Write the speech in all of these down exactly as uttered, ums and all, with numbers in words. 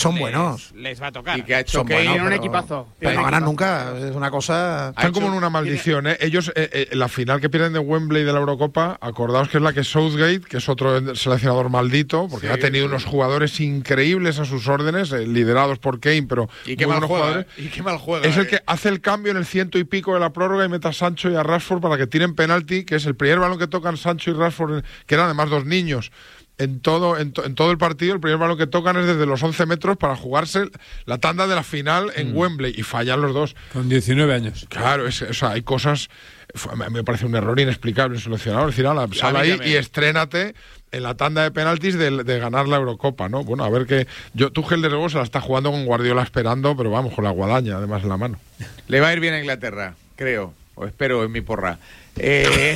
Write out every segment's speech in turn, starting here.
Son les, buenos. Les va a tocar. Y que ha hecho Son que buenos, un pero- equipazo. Pero no ganan nunca, es una cosa... Están hecho- como en una maldición, ¿eh? Ellos, eh, eh, la final que pierden de Wembley de la Eurocopa, acordaos que es la que Southgate, que es otro seleccionador maldito, porque Sí, ha tenido sí. unos jugadores increíbles a sus órdenes, eh, liderados por Kane, pero Y qué muy mal buenos juega. jugadores. Y qué mal juega. Es el eh. que hace el cambio en el ciento y pico de la prórroga y mete a Sancho y a Rashford para que tiren penalti, que es el primer balón que tocan Sancho y Rashford, que eran además dos niños. En todo, en, to, en todo el partido, el primer balón que tocan es desde los once metros para jugarse la tanda de la final en mm. Wembley, y fallan los dos. Con diecinueve años. Claro, es, o sea, hay cosas... A mí me parece un error inexplicable el seleccionador. Es decir, ala, sal ahí y estrénate en la tanda de penaltis de, de ganar la Eurocopa, ¿no? Bueno, a ver que... yo Tuchel de luego se la está jugando con Guardiola esperando, pero vamos, con la guadaña además en la mano. Le va a ir bien a Inglaterra, creo. O espero, en mi porra. Eh...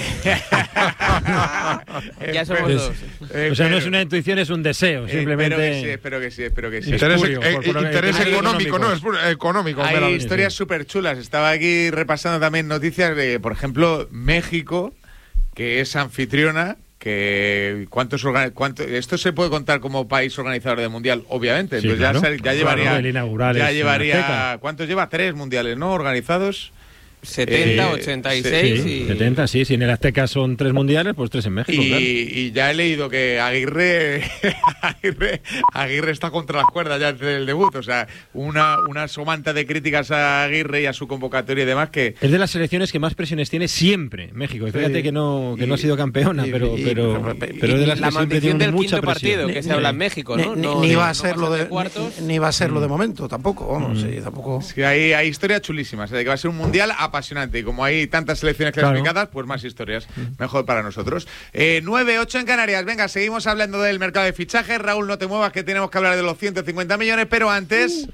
ya somos es, dos. Eh, o sea, no es una intuición, es un deseo, simplemente. Espero que sí, espero que sí, espero que sí. Interés, Espurio, eh, por, por, interés por, económico, no, es económico. Hay verán. historias súper sí. chulas. Estaba aquí repasando también noticias de, por ejemplo, México, que es anfitriona. Que cuántos organi- cuánto, esto se puede contar como país organizador del mundial, obviamente. Sí, Entonces claro. ya, ya llevaría, claro, el inaugural ya es llevaría, ¿cuántos lleva? Tres mundiales, ¿no? Organizados. setenta, Eh, ochenta y seis sí, y... setenta, sí. Si en el Azteca son tres mundiales, pues tres en México. Y, claro. y ya he leído que Aguirre, Aguirre Aguirre está contra las cuerdas ya desde el debut. O sea, una, una somanta de críticas a Aguirre y a su convocatoria y demás que... Es de las selecciones que más presiones tiene siempre México. Y fíjate Sí. que no, que Y- no ha sido campeona, y- pero, y- pero, y- pero es de las la que siempre maldición tienen del mucha quinto presión. partido que se habla en México, ¿no? Ni, no, ni no, va a no ser lo pasan de, cuartos. ni, ni va a ser lo de momento tampoco, vamos, sí, tampoco. Es que hay, hay historias chulísimas, ¿eh? De que va a ser un mundial apasionante y como hay tantas selecciones clasificadas, claro. Pues más historias, mejor para nosotros. Eh, nueve ocho en Canarias, venga, seguimos hablando del mercado de fichajes. Raúl, no te muevas que tenemos que hablar de los ciento cincuenta millones, pero antes...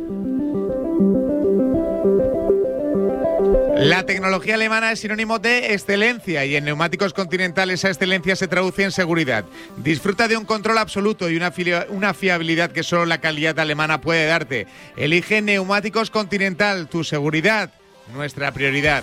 La tecnología alemana es sinónimo de excelencia y en Neumáticos Continental esa excelencia se traduce en seguridad. Disfruta de un control absoluto y una, una fiabilidad que solo la calidad alemana puede darte. Elige Neumáticos Continental, tu seguridad, nuestra prioridad.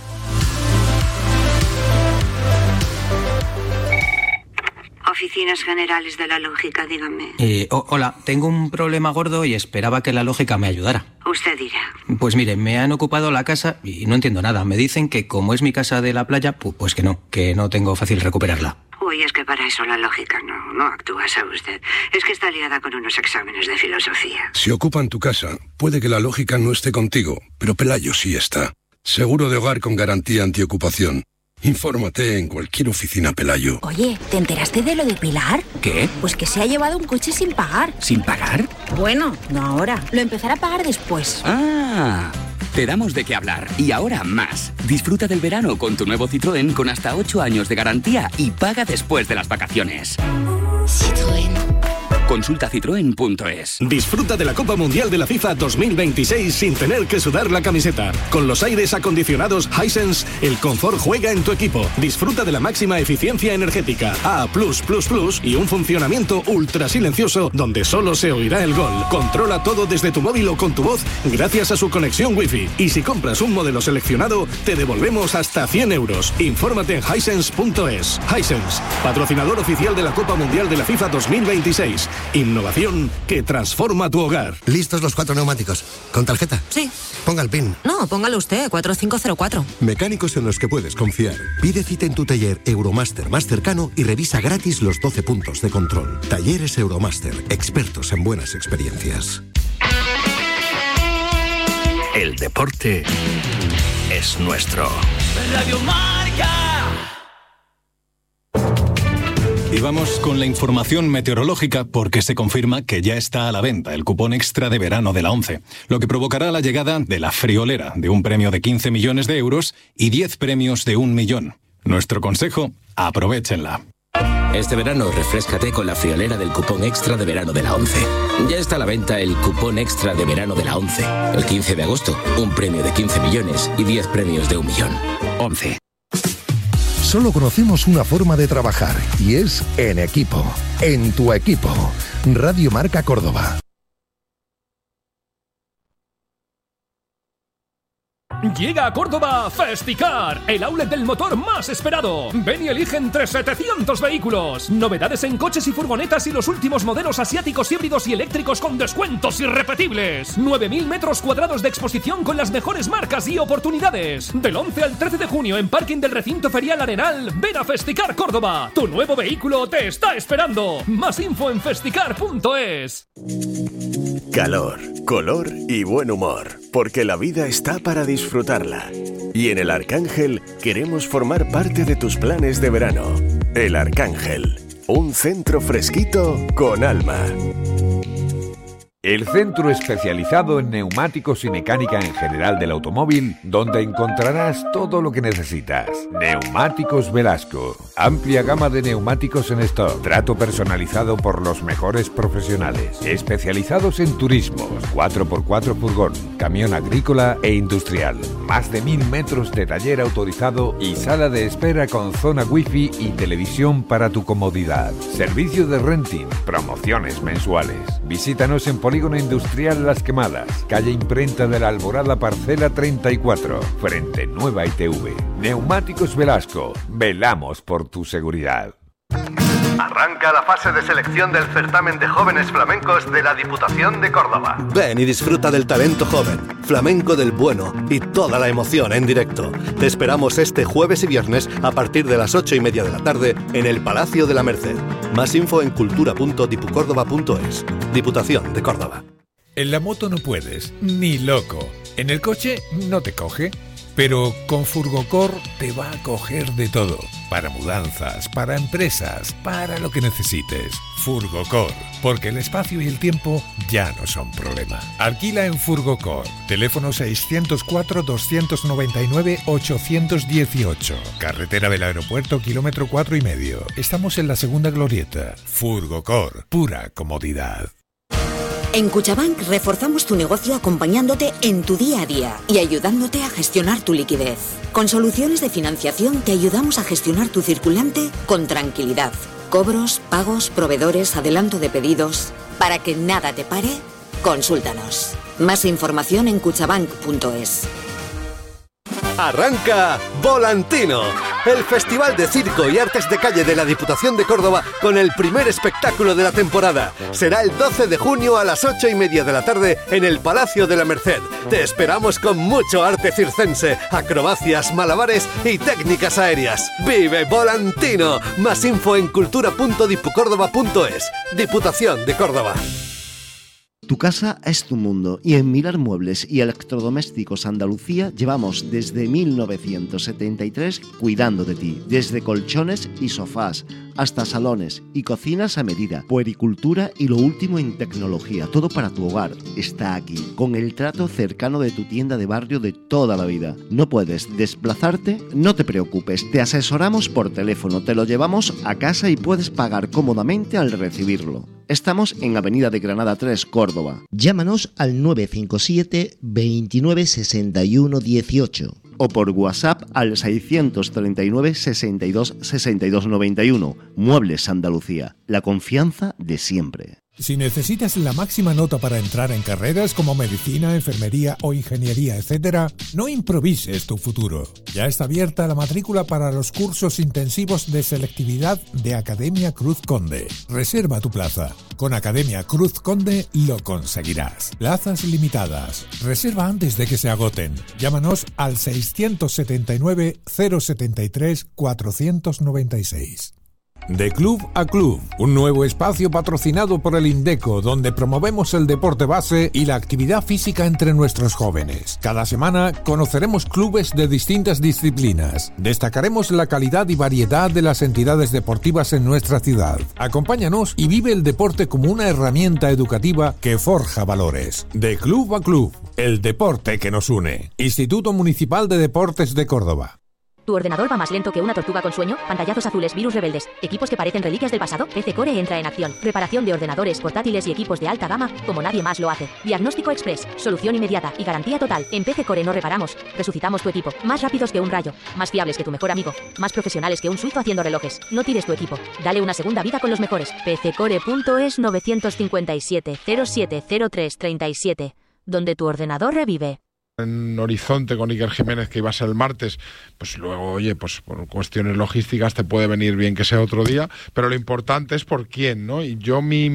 Oficinas Generales de la Lógica, dígame. Eh, oh, hola, tengo un problema gordo y esperaba que la lógica me ayudara. Usted dirá. Pues mire, me han ocupado la casa y no entiendo nada. Me dicen que como es mi casa de la playa, pues que no, que no tengo fácil recuperarla. Uy, es que para eso la lógica no, no actúa, ¿sabe usted? Es que está liada con unos exámenes de filosofía. Si ocupan tu casa, puede que la lógica no esté contigo, pero Pelayo sí está. Seguro de hogar con garantía antiocupación. Infórmate en cualquier oficina Pelayo. Oye, ¿te enteraste de lo de Pilar? ¿Qué? Pues que se ha llevado un coche sin pagar. ¿Sin pagar? Bueno, no ahora. Lo empezará a pagar después. Ah, te damos de qué hablar. Y ahora más. Disfruta del verano con tu nuevo Citroën con hasta ocho años de garantía y paga después de las vacaciones. Citroën. Consulta citroen punto es. Disfruta de la Copa Mundial de la FIFA dos mil veintiséis sin tener que sudar la camiseta. Con los aires acondicionados Hisense, el confort juega en tu equipo. Disfruta de la máxima eficiencia energética A plus plus plus y un funcionamiento ultra silencioso donde solo se oirá el gol. Controla todo desde tu móvil o con tu voz gracias a su conexión Wi-Fi. Y si compras un modelo seleccionado, te devolvemos hasta cien euros. Infórmate en hisense punto es. Hisense, patrocinador oficial de la Copa Mundial de la FIFA dos mil veintiséis. Innovación que transforma tu hogar. ¿Listos los cuatro neumáticos? ¿Con tarjeta? Sí. Ponga el PIN. No, póngalo usted, cuatro cinco cero cuatro. Mecánicos en los que puedes confiar. Pide cita en tu taller Euromaster más cercano y revisa gratis los doce puntos de control. Talleres Euromaster, expertos en buenas experiencias. El deporte es nuestro. Radio Marca. Y vamos con la información meteorológica porque se confirma que ya está a la venta el cupón extra de verano de la ONCE, lo que provocará la llegada de la friolera de un premio de quince millones de euros y diez premios de un millón. Nuestro consejo, aprovéchenla. Este verano refréscate con la friolera del cupón extra de verano de la ONCE. Ya está a la venta el cupón extra de verano de la ONCE. El quince de agosto, un premio de quince millones y diez premios de un millón. ONCE. Solo conocemos una forma de trabajar y es en equipo. En tu equipo. Radio Marca Córdoba. Llega a Córdoba Festicar, el outlet del motor más esperado. Ven y elige entre setecientos vehículos. Novedades en coches y furgonetas y los últimos modelos asiáticos, híbridos y eléctricos con descuentos irrepetibles. nueve mil metros cuadrados de exposición con las mejores marcas y oportunidades. Del once al trece de junio en parking del recinto ferial Arenal, ven a Festicar Córdoba. Tu nuevo vehículo te está esperando. Más info en festicar punto es. Calor, color y buen humor, porque la vida está para disfrutarla. Y en El Arcángel queremos formar parte de tus planes de verano. El Arcángel, un centro fresquito con alma. El centro especializado en neumáticos y mecánica en general del automóvil, donde encontrarás todo lo que necesitas. Neumáticos Velasco. Amplia gama de neumáticos en stock. Trato personalizado por los mejores profesionales. Especializados en turismos, cuatro por cuatro furgón, camión agrícola e industrial. Más de mil metros de taller autorizado y sala de espera con zona wifi y televisión para tu comodidad. Servicio de renting, promociones mensuales. Visítanos en Polígono Industrial Las Quemadas, calle Imprenta de la Alborada, parcela treinta y cuatro, frente Nueva I T V. Neumáticos Velasco, velamos por tu seguridad. Arranca la fase de selección del certamen de jóvenes flamencos de la Diputación de Córdoba. Ven y disfruta del talento joven, flamenco del bueno y toda la emoción en directo. Te esperamos este jueves y viernes a partir de las ocho y media de la tarde en el Palacio de la Merced. Más info en cultura punto dipucórdoba punto es. Diputación de Córdoba. En la moto no puedes, ni loco. En el coche no te coge. Pero con Furgocor te va a coger de todo. Para mudanzas, para empresas, para lo que necesites. Furgocor, porque el espacio y el tiempo ya no son problema. Alquila en Furgocor. Teléfono seiscientos cuatro, doscientos noventa y nueve, ochocientos dieciocho. Carretera del Aeropuerto, kilómetro cuatro y medio. Estamos en la segunda glorieta. Furgocor, pura comodidad. En Cuchabank reforzamos tu negocio acompañándote en tu día a día y ayudándote a gestionar tu liquidez. Con soluciones de financiación te ayudamos a gestionar tu circulante con tranquilidad. Cobros, pagos, proveedores, adelanto de pedidos. Para que nada te pare, consúltanos. Más información en cuchabank punto es. Arranca Volantino, el festival de circo y artes de calle de la Diputación de Córdoba con el primer espectáculo de la temporada. Será el doce de junio a las ocho y media de la tarde en el Palacio de la Merced. Te esperamos con mucho arte circense, acrobacias, malabares y técnicas aéreas. ¡Vive Volantino! Más info en cultura punto dipucórdoba punto es. Diputación de Córdoba. Tu casa es tu mundo y en Mirar Muebles y Electrodomésticos Andalucía llevamos desde mil novecientos setenta y tres cuidando de ti, desde colchones y sofás hasta salones y cocinas a medida, puericultura y lo último en tecnología, todo para tu hogar está aquí, con el trato cercano de tu tienda de barrio de toda la vida. ¿No puedes desplazarte? No te preocupes, te asesoramos por teléfono, te lo llevamos a casa y puedes pagar cómodamente al recibirlo. Estamos en Avenida de Granada tres, Córdoba. Llámanos al nueve cinco siete, veintinueve, sesenta y uno, dieciocho o por WhatsApp al seiscientos treinta y nueve, sesenta y dos, sesenta y dos noventa y uno. Muebles Andalucía, la confianza de siempre. Si necesitas la máxima nota para entrar en carreras como medicina, enfermería o ingeniería, etcétera, no improvises tu futuro. Ya está abierta la matrícula para los cursos intensivos de selectividad de Academia Cruz Conde. Reserva tu plaza. Con Academia Cruz Conde lo conseguirás. Plazas limitadas. Reserva antes de que se agoten. Llámanos al seiscientos setenta y nueve, cero setenta y tres, cuatrocientos noventa y seis. De Club a Club, un nuevo espacio patrocinado por el Indeco, donde promovemos el deporte base y la actividad física entre nuestros jóvenes. Cada semana conoceremos clubes de distintas disciplinas. Destacaremos la calidad y variedad de las entidades deportivas en nuestra ciudad. Acompáñanos y vive el deporte como una herramienta educativa que forja valores. De Club a Club, el deporte que nos une. Instituto Municipal de Deportes de Córdoba. ¿Tu ordenador va más lento que una tortuga con sueño? Pantallazos azules, virus rebeldes, equipos que parecen reliquias del pasado. P C Core entra en acción. Reparación de ordenadores, portátiles y equipos de alta gama como nadie más lo hace. Diagnóstico express, solución inmediata y garantía total. En P C Core no reparamos, resucitamos tu equipo. Más rápidos que un rayo, más fiables que tu mejor amigo, más profesionales que un suizo haciendo relojes. No tires tu equipo, dale una segunda vida con los mejores. P C core punto es nueve cinco siete, cero siete cero tres tres siete, donde tu ordenador revive. en Horizonte con Iker Jiménez, que iba a ser el martes, pues luego, oye, pues por cuestiones logísticas te puede venir bien que sea otro día, pero lo importante es por quién, ¿no? Y yo mi,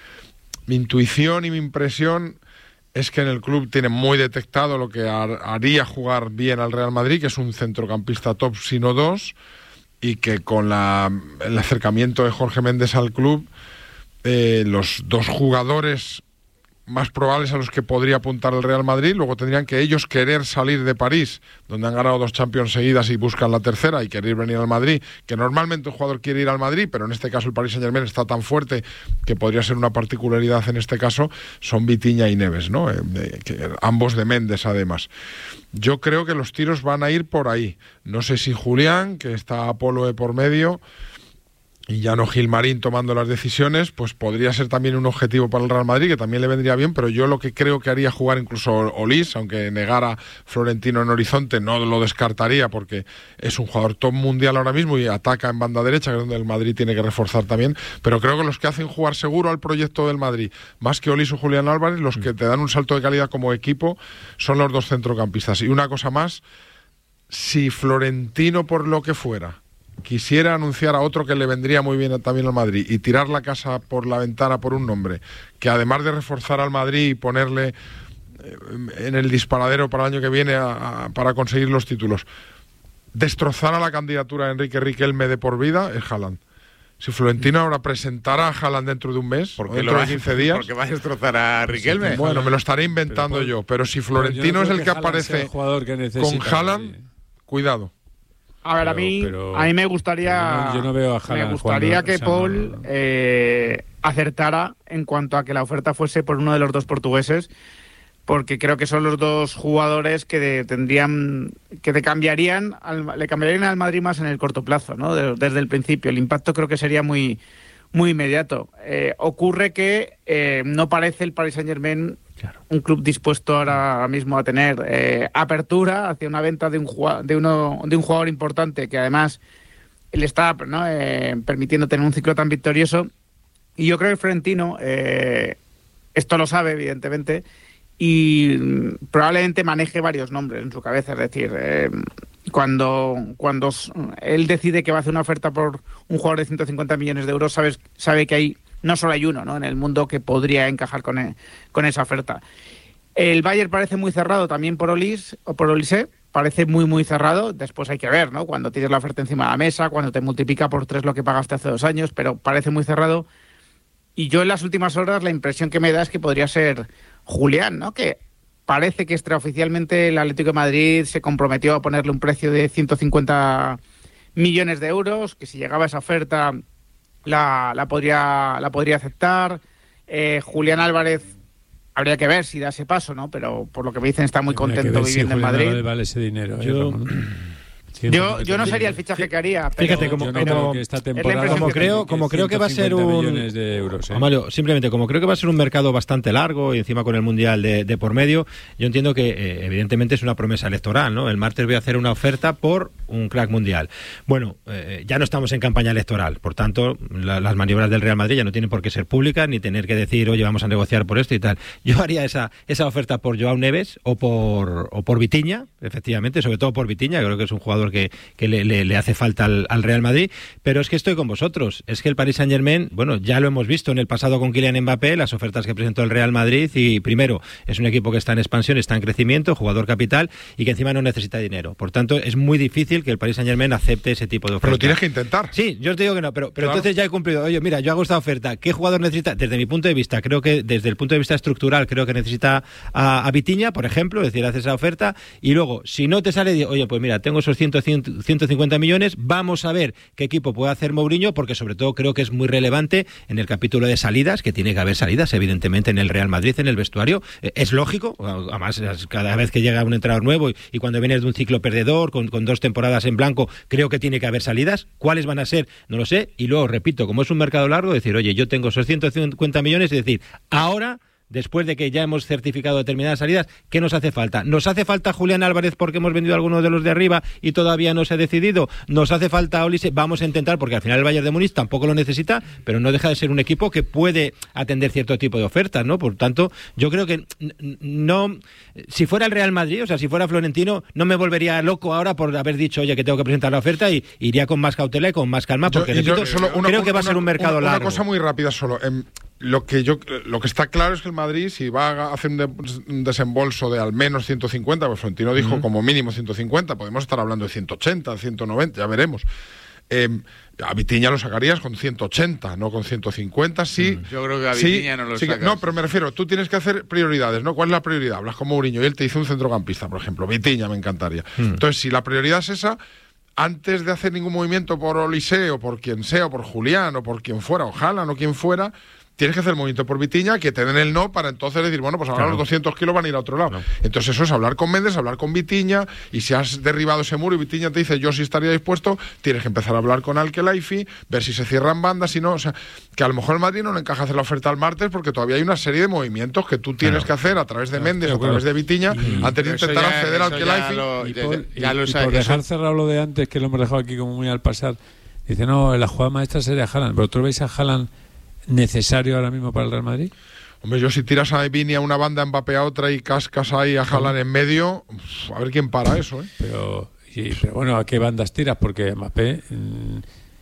mi intuición y mi impresión es que en el club tienen muy detectado lo que har, haría jugar bien al Real Madrid, que es un centrocampista top, sino dos, y que con la, el acercamiento de Jorge Méndez al club, eh, los dos jugadores más probables a los que podría apuntar el Real Madrid, luego tendrían que ellos querer salir de París, donde han ganado dos Champions seguidas y buscan la tercera, y querer venir al Madrid, que normalmente un jugador quiere ir al Madrid, pero en este caso el Paris Saint-Germain está tan fuerte que podría ser una particularidad en este caso, son Vitinha y Neves, ¿no? Eh, de, que, ambos de Méndez además. Yo creo que los tiros van a ir por ahí. No sé si Julián, que está Apolo de por medio, y ya no Gilmarín tomando las decisiones, pues podría ser también un objetivo para el Real Madrid, que también le vendría bien, pero yo lo que creo que haría jugar incluso Olís, aunque negara Florentino en Horizonte, no lo descartaría, porque es un jugador top mundial ahora mismo y ataca en banda derecha, que es donde el Madrid tiene que reforzar también, pero creo que los que hacen jugar seguro al proyecto del Madrid, más que Olís o Julián Álvarez, los que te dan un salto de calidad como equipo, son los dos centrocampistas. Y una cosa más, si Florentino, por lo que fuera, quisiera anunciar a otro que le vendría muy bien también al Madrid y tirar la casa por la ventana por un nombre, que además de reforzar al Madrid y ponerle en el disparadero para el año que viene a, a, para conseguir los títulos, destrozara la candidatura de Enrique Riquelme de por vida, es Haaland. Si Florentino ahora presentara a Haaland dentro de un mes, o dentro de quince días... ¿Por qué va a destrozar a Riquelme? Bueno, me lo estaré inventando pero, yo, pero si Florentino es el que, que aparece el que con Haaland, sí. Cuidado. A ver, pero, a mí pero, a mí me gustaría no, yo no veo a Haaland me gustaría que Paul no, no. Eh, acertara en cuanto a que la oferta fuese por uno de los dos portugueses, porque creo que son los dos jugadores que de, tendrían que te cambiarían al, le cambiarían al Madrid más en el corto plazo, ¿no? De, desde el principio el impacto creo que sería muy muy inmediato. Eh, ocurre que eh, no parece el Paris Saint-Germain claro. un club dispuesto ahora mismo a tener eh, apertura hacia una venta de un jugador, de uno de un jugador importante que además le está, ¿no? eh, permitiendo tener un ciclo tan victorioso. Y yo creo que Florentino eh, esto lo sabe evidentemente y probablemente maneje varios nombres en su cabeza, es decir, eh, cuando cuando él decide que va a hacer una oferta por un jugador de ciento cincuenta millones de euros, sabes, sabe que hay no solo hay uno, ¿no? en el mundo que podría encajar con, el, con esa oferta. El Bayern parece muy cerrado también por Olís o por Olise, parece muy muy cerrado. Después hay que ver, ¿no? Cuando tienes la oferta encima de la mesa, cuando te multiplica por tres lo que pagaste hace dos años, pero parece muy cerrado. Y yo en las últimas horas la impresión que me da es que podría ser Julián, ¿no? Que parece que extraoficialmente el Atlético de Madrid se comprometió a ponerle un precio de ciento cincuenta millones de euros, que si llegaba esa oferta la, la, podría, la podría aceptar. Eh, Julián Álvarez, habría que ver si da ese paso, ¿no? Pero por lo que me dicen está muy contento viviendo si en Madrid. Álvarez vale ese dinero. Yo... ¿eh? Yo, yo no sería el fichaje que haría. Pero Fíjate, como, no como, que esta temporada como que creo, como creo que va a ser un millones de euros, ¿eh? Mario, simplemente como creo que va a ser un mercado bastante largo y encima con el Mundial de, de por medio, yo entiendo que eh, evidentemente es una promesa electoral, ¿no? El martes voy a hacer una oferta por un crack mundial. Bueno, eh, ya no estamos en campaña electoral, por tanto, la, las maniobras del Real Madrid ya no tienen por qué ser públicas ni tener que decir, oye, vamos a negociar por esto y tal. Yo haría esa esa oferta por Joao Neves o por o por Vitinha, efectivamente, sobre todo por Vitinha, creo que es un jugador que, que le Le, le hace falta al, al Real Madrid, pero es que estoy con vosotros, es que el Paris Saint-Germain, bueno, ya lo hemos visto en el pasado con Kylian Mbappé, las ofertas que presentó el Real Madrid, y primero, es un equipo que está en expansión, está en crecimiento, jugador capital, y que encima no necesita dinero, por tanto, es muy difícil que el Paris Saint-Germain acepte ese tipo de oferta. Pero tienes que intentar. Sí, yo os digo que no, pero, pero claro. Entonces ya he cumplido, oye, mira, yo hago esta oferta, ¿qué jugador necesita? Desde mi punto de vista, creo que desde el punto de vista estructural, creo que necesita a, a Vitinha, por ejemplo, es decir, haces esa oferta, y luego, si no te sale, oye, pues mira, tengo esos ciento cincuenta millones, vamos a ver qué equipo puede hacer Mourinho, porque sobre todo creo que es muy relevante en el capítulo de salidas, que tiene que haber salidas, evidentemente, en el Real Madrid, en el vestuario. Eh, es lógico, además, cada vez que llega un entrenador nuevo y, y cuando vienes de un ciclo perdedor, con, con dos temporadas en blanco, creo que tiene que haber salidas. ¿Cuáles van a ser? No lo sé. Y luego, repito, como es un mercado largo, decir, oye, yo tengo esos ciento cincuenta millones, y decir, ahora después de que ya hemos certificado determinadas salidas, ¿qué nos hace falta? ¿Nos hace falta Julián Álvarez porque hemos vendido a algunos de los de arriba y todavía no se ha decidido? ¿Nos hace falta Olise? Vamos a intentar, porque al final el Bayern de Múnich tampoco lo necesita, pero no deja de ser un equipo que puede atender cierto tipo de ofertas, ¿no? Por tanto, yo creo que no, si fuera el Real Madrid, o sea, si fuera Florentino, no me volvería loco ahora por haber dicho, oye, que tengo que presentar la oferta, y iría con más cautela y con más calma, porque yo, repito, yo solo una, creo que va a ser un mercado una, largo. Una cosa muy rápida solo. Eh, lo que yo lo que está claro es que el Madrid, si va a hacer un, de, un desembolso de al menos ciento cincuenta, pues Florentino dijo uh-huh. como mínimo ciento cincuenta, podemos estar hablando de ciento ochenta, ciento noventa, ya veremos. Eh, a Vitinha lo sacarías con ciento ochenta, no con ciento cincuenta. Sí, mm. Yo creo que a Vitinha sí, no lo sí, sacas. No, pero me refiero, tú tienes que hacer prioridades, ¿no? ¿Cuál es la prioridad? Hablas con Mourinho y él te dice un centrocampista, por ejemplo. Vitinha me encantaría. Mm. Entonces, si la prioridad es esa, antes de hacer ningún movimiento por Olise o por quien sea, o por Julián o por quien fuera, o Haaland o quien fuera, tienes que hacer el movimiento por Vitinha, que te den el no, para entonces decir, bueno, pues ahora claro. los doscientos kilos van a ir a otro lado. Claro. Entonces eso es hablar con Méndez, hablar con Vitinha, y si has derribado ese muro y Vitinha te dice, yo sí estaría dispuesto, tienes que empezar a hablar con Al-Khelaifi, ver si se cierran bandas, si no, o sea, que a lo mejor el Madrid no le encaja hacer la oferta al martes, porque todavía hay una serie de movimientos que tú tienes claro. que hacer a través de Méndez, claro, o a través de Vitinha, y, antes de intentar ya, acceder al Al-Khelaifi. Y por, y, ya lo y por dejar cerrado lo de antes, que lo hemos dejado aquí como muy al pasar, dice, no, la jugada maestra sería Haaland, pero tú veis a Haaland necesario ahora mismo para el Real Madrid. Hombre, yo si tiras a Vini a una banda, Mbappé a otra y cascas ahí a Haaland en medio, uf, a ver quién para eso, ¿eh? Pero, y, pero bueno, ¿a qué bandas tiras? Porque Mbappé... Mmm,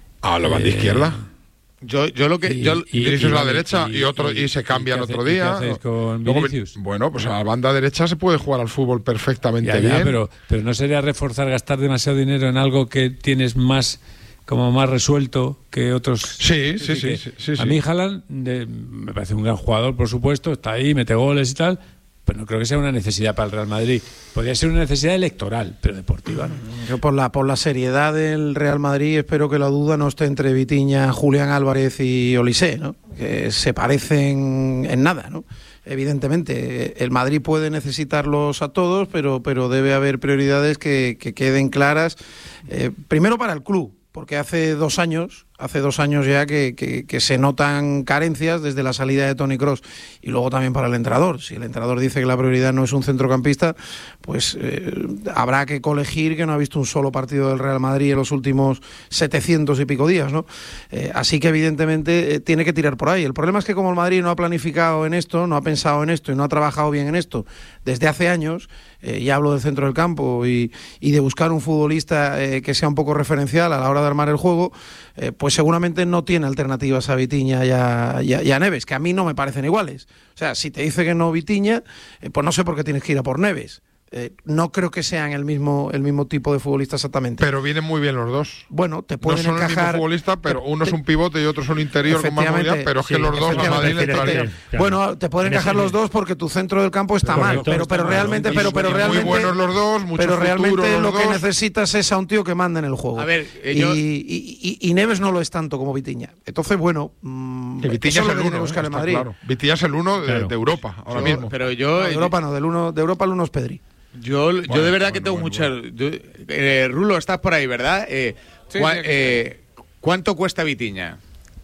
a la banda eh, izquierda. Yo, yo lo que y, yo y, y dices la derecha y, y otro y, y se cambia el otro día. ¿Qué con Vinicius? Bueno, pues a la banda derecha se puede jugar al fútbol perfectamente ya, ya, bien. Pero, pero no sería reforzar, gastar demasiado dinero en algo que tienes más... como más resuelto que otros. Sí, sí, sí, sí, sí, sí. A mí Haaland de, me parece un gran jugador, por supuesto, está ahí, mete goles y tal, pero no creo que sea una necesidad para el Real Madrid. Podría ser una necesidad electoral, pero deportiva, ¿no? Yo por la por la seriedad del Real Madrid espero que la duda no esté entre Vitinha, Julián Álvarez y Olise, ¿no? Que se parecen en nada, ¿no? Evidentemente, el Madrid puede necesitarlos a todos, pero, pero debe haber prioridades que, que queden claras, eh, primero para el club, porque hace dos años, hace dos años ya que, que, que se notan carencias desde la salida de Toni Kroos, y luego también para el entrenador. Si el entrenador dice que la prioridad no es un centrocampista, pues eh, habrá que colegir que no ha visto un solo partido del Real Madrid en los últimos setecientos y pico días, ¿no? Eh, así que evidentemente eh, tiene que tirar por ahí. El problema es que como el Madrid no ha planificado en esto, no ha pensado en esto y no ha trabajado bien en esto desde hace años, eh, ya hablo del centro del campo y, y de buscar un futbolista eh, que sea un poco referencial a la hora de armar el juego, eh, pues seguramente no tiene alternativas a Vitinha y a, y, a, y a Neves, que a mí no me parecen iguales. O sea, si te dice que no Vitinha, eh, pues no sé por qué tienes que ir a por Neves. Eh, no creo que sean el mismo el mismo tipo de futbolista exactamente. Pero vienen muy bien los dos. Bueno, te pueden encajar. No son encajar, el mismo futbolista, pero uno es un pivote y otro es un interior con más movilidad, pero es que sí, los dos a Madrid le entrarían. Bueno, te pueden encajar los dos porque tu centro del campo está mal, pero pero realmente pero pero realmente muy buenos los dos, mucho pero realmente lo dos. que necesitas es a un tío que mande en el juego. A ver, eh, y, yo... y, y, y Neves no lo es tanto como Vitinha. Entonces, bueno, mmm, Vitinha es el uno, buscar en Madrid. Claro. Vitinha es el uno de, claro. de Europa ahora yo, mismo. Pero yo no, de Europa no, del uno de Europa el uno es Pedri. Yo, bueno, yo de verdad bueno, que tengo bueno, muchas... Bueno. Eh, Rulo, estás por ahí, ¿verdad? Eh, sí, cua- sí, eh, ¿Cuánto cuesta Vitinha?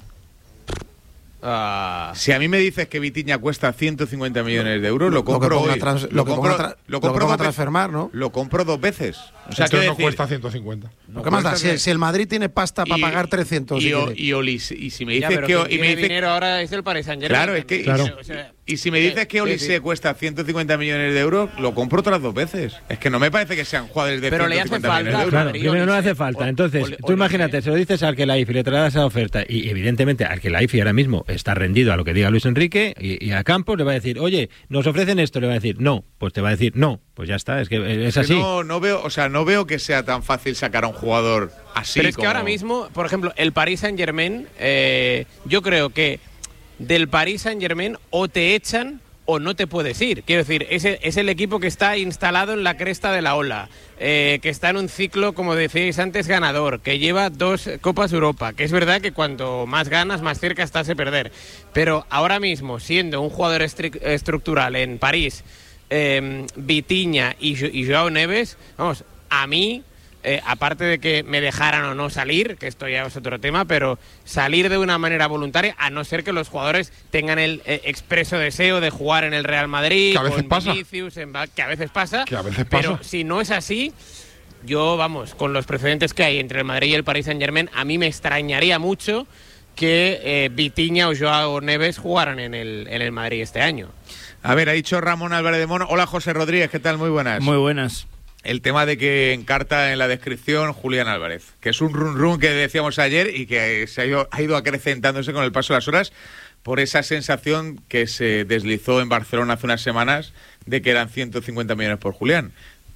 Uh, si a mí me dices que Vitinha cuesta ciento cincuenta millones de euros, lo compro hoy. Trans, lo, lo, que compro, tra- lo compro lo que transfermar, ¿no? Lo compro dos veces. O sea, que no decir, cuesta ciento cincuenta. No ¿Qué más da? Si, si el Madrid tiene pasta para pagar trescientos. Y, si y, y, Olis, y si me dices ya, que... Y me dice, dinero ahora es el Paris Saint-Germain. Claro, es que... Claro. Y, o sea, y si me dices que Olise sí, sí. cuesta ciento cincuenta millones de euros, lo compro otras dos veces. Es que no me parece que sean jugadores de pero ciento cincuenta millones de euros. Claro, primero no le hace falta. Entonces, Olise, tú imagínate, se lo dices al Al-Khelaifi, le traes esa oferta y evidentemente Al-Khelaifi ahora mismo está rendido a lo que diga Luis Enrique y, y a Campos le va a decir, oye, nos ofrecen esto, le va a decir, no, pues te va a decir, no, pues ya está, es que es así. No, no veo, o sea, no veo que sea tan fácil sacar a un jugador así. Pero es como... que ahora mismo, por ejemplo, el Paris Saint-Germain, eh, yo creo que del Paris Saint-Germain o te echan o no te puedes ir. Quiero decir, es el, es el equipo que está instalado en la cresta de la ola, eh, que está en un ciclo, como decíais antes, ganador, que lleva dos Copas Europa, que es verdad que cuanto más ganas, más cerca estás de perder. Pero ahora mismo, siendo un jugador estri- estructural en París, eh, Vitinha y, y Joao Neves, vamos, a mí eh, aparte de que me dejaran o no salir, que esto ya es otro tema, pero salir de una manera voluntaria, a no ser que los jugadores tengan el eh, expreso deseo de jugar en el Real Madrid, que a veces con pasa. Vinicius, en, que a veces pasa, que a veces pero pasa. si no es así, yo, vamos, con los precedentes que hay entre el Madrid y el Paris Saint-Germain, a mí me extrañaría mucho que eh, Vitinha o Joao Neves jugaran en el, en el Madrid este año. A ver, ha dicho Ramón Álvarez de Mono. Hola, José Rodríguez, ¿qué tal? Muy buenas. Muy buenas. El tema de que encarta en la descripción Julián Álvarez, que es un run run que decíamos ayer y que se ha ido, ha ido acrecentándose con el paso de las horas por esa sensación que se deslizó en Barcelona hace unas semanas de que eran ciento cincuenta millones por Julián.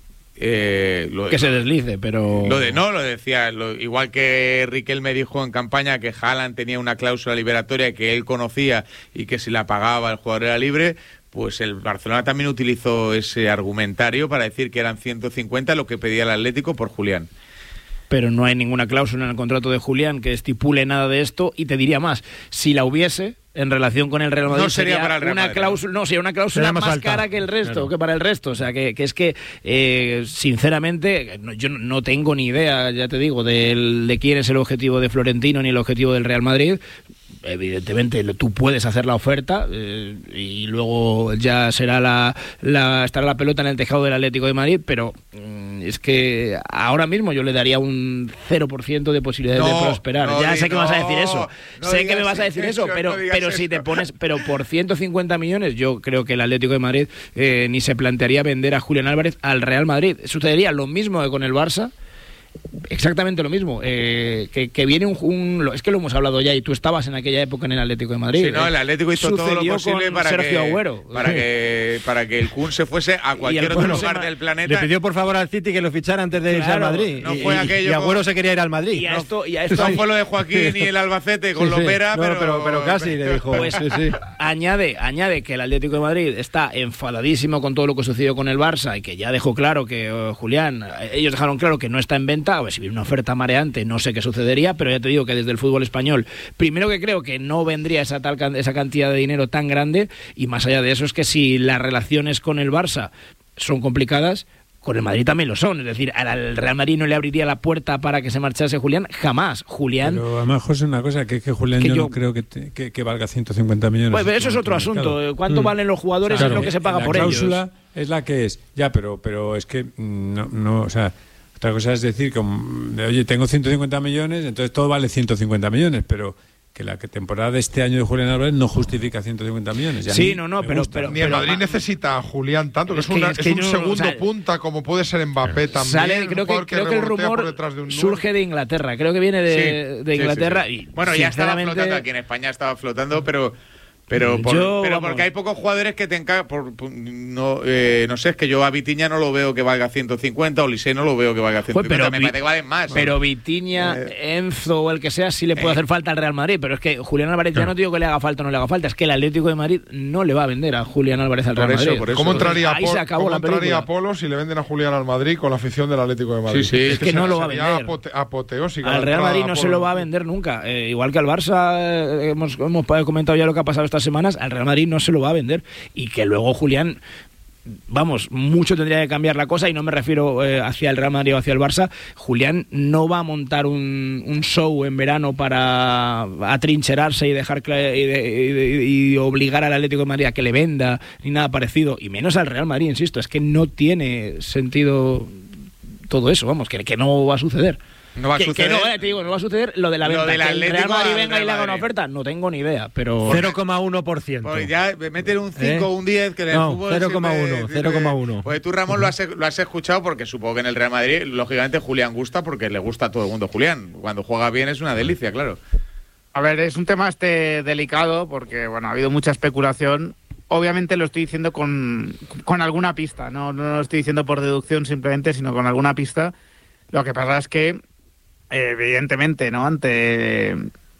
Eh, lo, que se deslice, pero... Lo de no, lo decía, lo, igual que Riquelme dijo en campaña que Haaland tenía una cláusula liberatoria que él conocía y que si la pagaba el jugador era libre, pues el Barcelona también utilizó ese argumentario para decir que eran ciento cincuenta lo que pedía el Atlético por Julián. Pero no hay ninguna cláusula en el contrato de Julián que estipule nada de esto, y te diría más, si la hubiese en relación con el Real Madrid, no sería, sería para el Real una Madrid, cláusula, no, sería una cláusula más, más cara que el resto, claro. que para el resto, o sea, que, que es que eh, sinceramente no, yo no tengo ni idea, ya te digo, de, de quién es el objetivo de Florentino ni el objetivo del Real Madrid. Evidentemente tú puedes hacer la oferta eh, y luego ya será la, la estará la pelota en el tejado del Atlético de Madrid, pero mm, es que ahora mismo yo le daría un cero por ciento de posibilidades no, de prosperar. No, ya sé no, que vas a decir eso, no sé que me vas a decir eso, eso pero, no pero si te pones, pero por ciento cincuenta millones yo creo que el Atlético de Madrid eh, ni se plantearía vender a Julián Álvarez al Real Madrid. Sucedería lo mismo que con el Barça. Exactamente lo mismo, eh, que, que viene un, un... Es que lo hemos hablado ya y tú estabas en aquella época en el Atlético de Madrid. Sí, no, el Atlético hizo todo lo posible para Sergio que, Agüero. Para, que, para que el Kun se fuese a cualquier otro lugar del planeta. Le pidió por favor al City que lo fichara antes de irse claro, al Madrid. No y, fue y, aquello y Agüero con... se quería ir al Madrid. Y a no, esto, y a esto no hay... fue lo de Joaquín y el Albacete con sí, sí. Lopera, no, pero... pero... pero casi le dijo. Pues, sí, sí. Añade, añade que el Atlético de Madrid está enfadadísimo con todo lo que sucedió con el Barça y que ya dejó claro que uh, Julián, ellos dejaron claro que no está en venta. A ver, si viene una oferta mareante, no sé qué sucedería, pero ya te digo que desde el fútbol español, primero que creo que no vendría esa tal esa cantidad de dinero tan grande, y más allá de eso es que si las relaciones con el Barça son complicadas, con el Madrid también lo son. Es decir, al Real Madrid no le abriría la puerta para que se marchase Julián, jamás. Julián... Pero además, José, una cosa, que es que Julián que yo, yo no creo que, te, que, que valga ciento cincuenta millones. Pues eso es otro asunto. ¿Cuánto mm. valen los jugadores? Claro, es lo que se paga por ellos. La cláusula es la que es. Ya, pero, pero es que no, no, o sea... Otra cosa es decir, como, oye, tengo ciento cincuenta millones, entonces todo vale ciento cincuenta millones, pero que la temporada de este año de Julián Álvarez no justifica ciento cincuenta millones. Ya sí, no, no, pero, pero... Ni el Madrid pero, necesita a Julián tanto, que es, una, es, que es un no, segundo o sea, punta, como puede ser Mbappé también. Sale, creo que, creo que el rumor de surge de Inglaterra, creo que viene de, sí, de Inglaterra. Sí, sí, sí. Y, bueno, ya estaba flotando, aquí en España estaba flotando, pero... Pero, por, yo, pero porque hay pocos jugadores que te encargan. No, eh, no sé, es que yo a Vitinha no lo veo que valga ciento cincuenta, o Olise no lo veo que valga ciento cincuenta, pues, pero, me parece que valen más. Pero Vitinha, eh, Enzo o el que sea, sí le puede eh. hacer falta al Real Madrid. Pero es que Julián Álvarez, ya no digo que le haga falta o no le haga falta, es que el Atlético de Madrid no le va a vender a Julián Álvarez al Real por eso, Madrid. Por eso. ¿Cómo entraría, Ahí se acabó ¿cómo la entraría Polo si le venden a Julián al Madrid con la afición del Atlético de Madrid? Sí, sí, es, es que, que no lo va a vender. Apote apoteósica. Al Real Madrid no se lo va a vender nunca. Eh, igual que al Barça, eh, hemos, hemos comentado ya lo que ha pasado estas semanas, al Real Madrid no se lo va a vender, y que luego Julián, vamos, mucho tendría que cambiar la cosa, y no me refiero eh, hacia el Real Madrid o hacia el Barça. Julián no va a montar un, un show en verano para atrincherarse y dejar y, de, y, y obligar al Atlético de Madrid a que le venda, ni nada parecido, y menos al Real Madrid, insisto, es que no tiene sentido todo eso, vamos, que, que no va a suceder. No va a que, suceder. Que no, eh, te digo, no va a suceder lo de la venta. Que el Real Madrid venga y le haga una oferta, no tengo ni idea, pero... cero coma uno por ciento. Pues ya meter un cinco o ¿Eh? un diez, que en el no, fútbol... cero coma uno, cero coma uno. Pues tú, Ramón, uh-huh. lo, has, lo has escuchado, porque supongo que en el Real Madrid, lógicamente, Julián gusta, porque le gusta a todo el mundo Julián. Cuando juega bien es una delicia, claro. A ver, es un tema este delicado, porque, bueno, ha habido mucha especulación. Obviamente lo estoy diciendo con, con alguna pista, no, no lo estoy diciendo por deducción simplemente, sino con alguna pista. Lo que pasa es que evidentemente, ¿no? Ante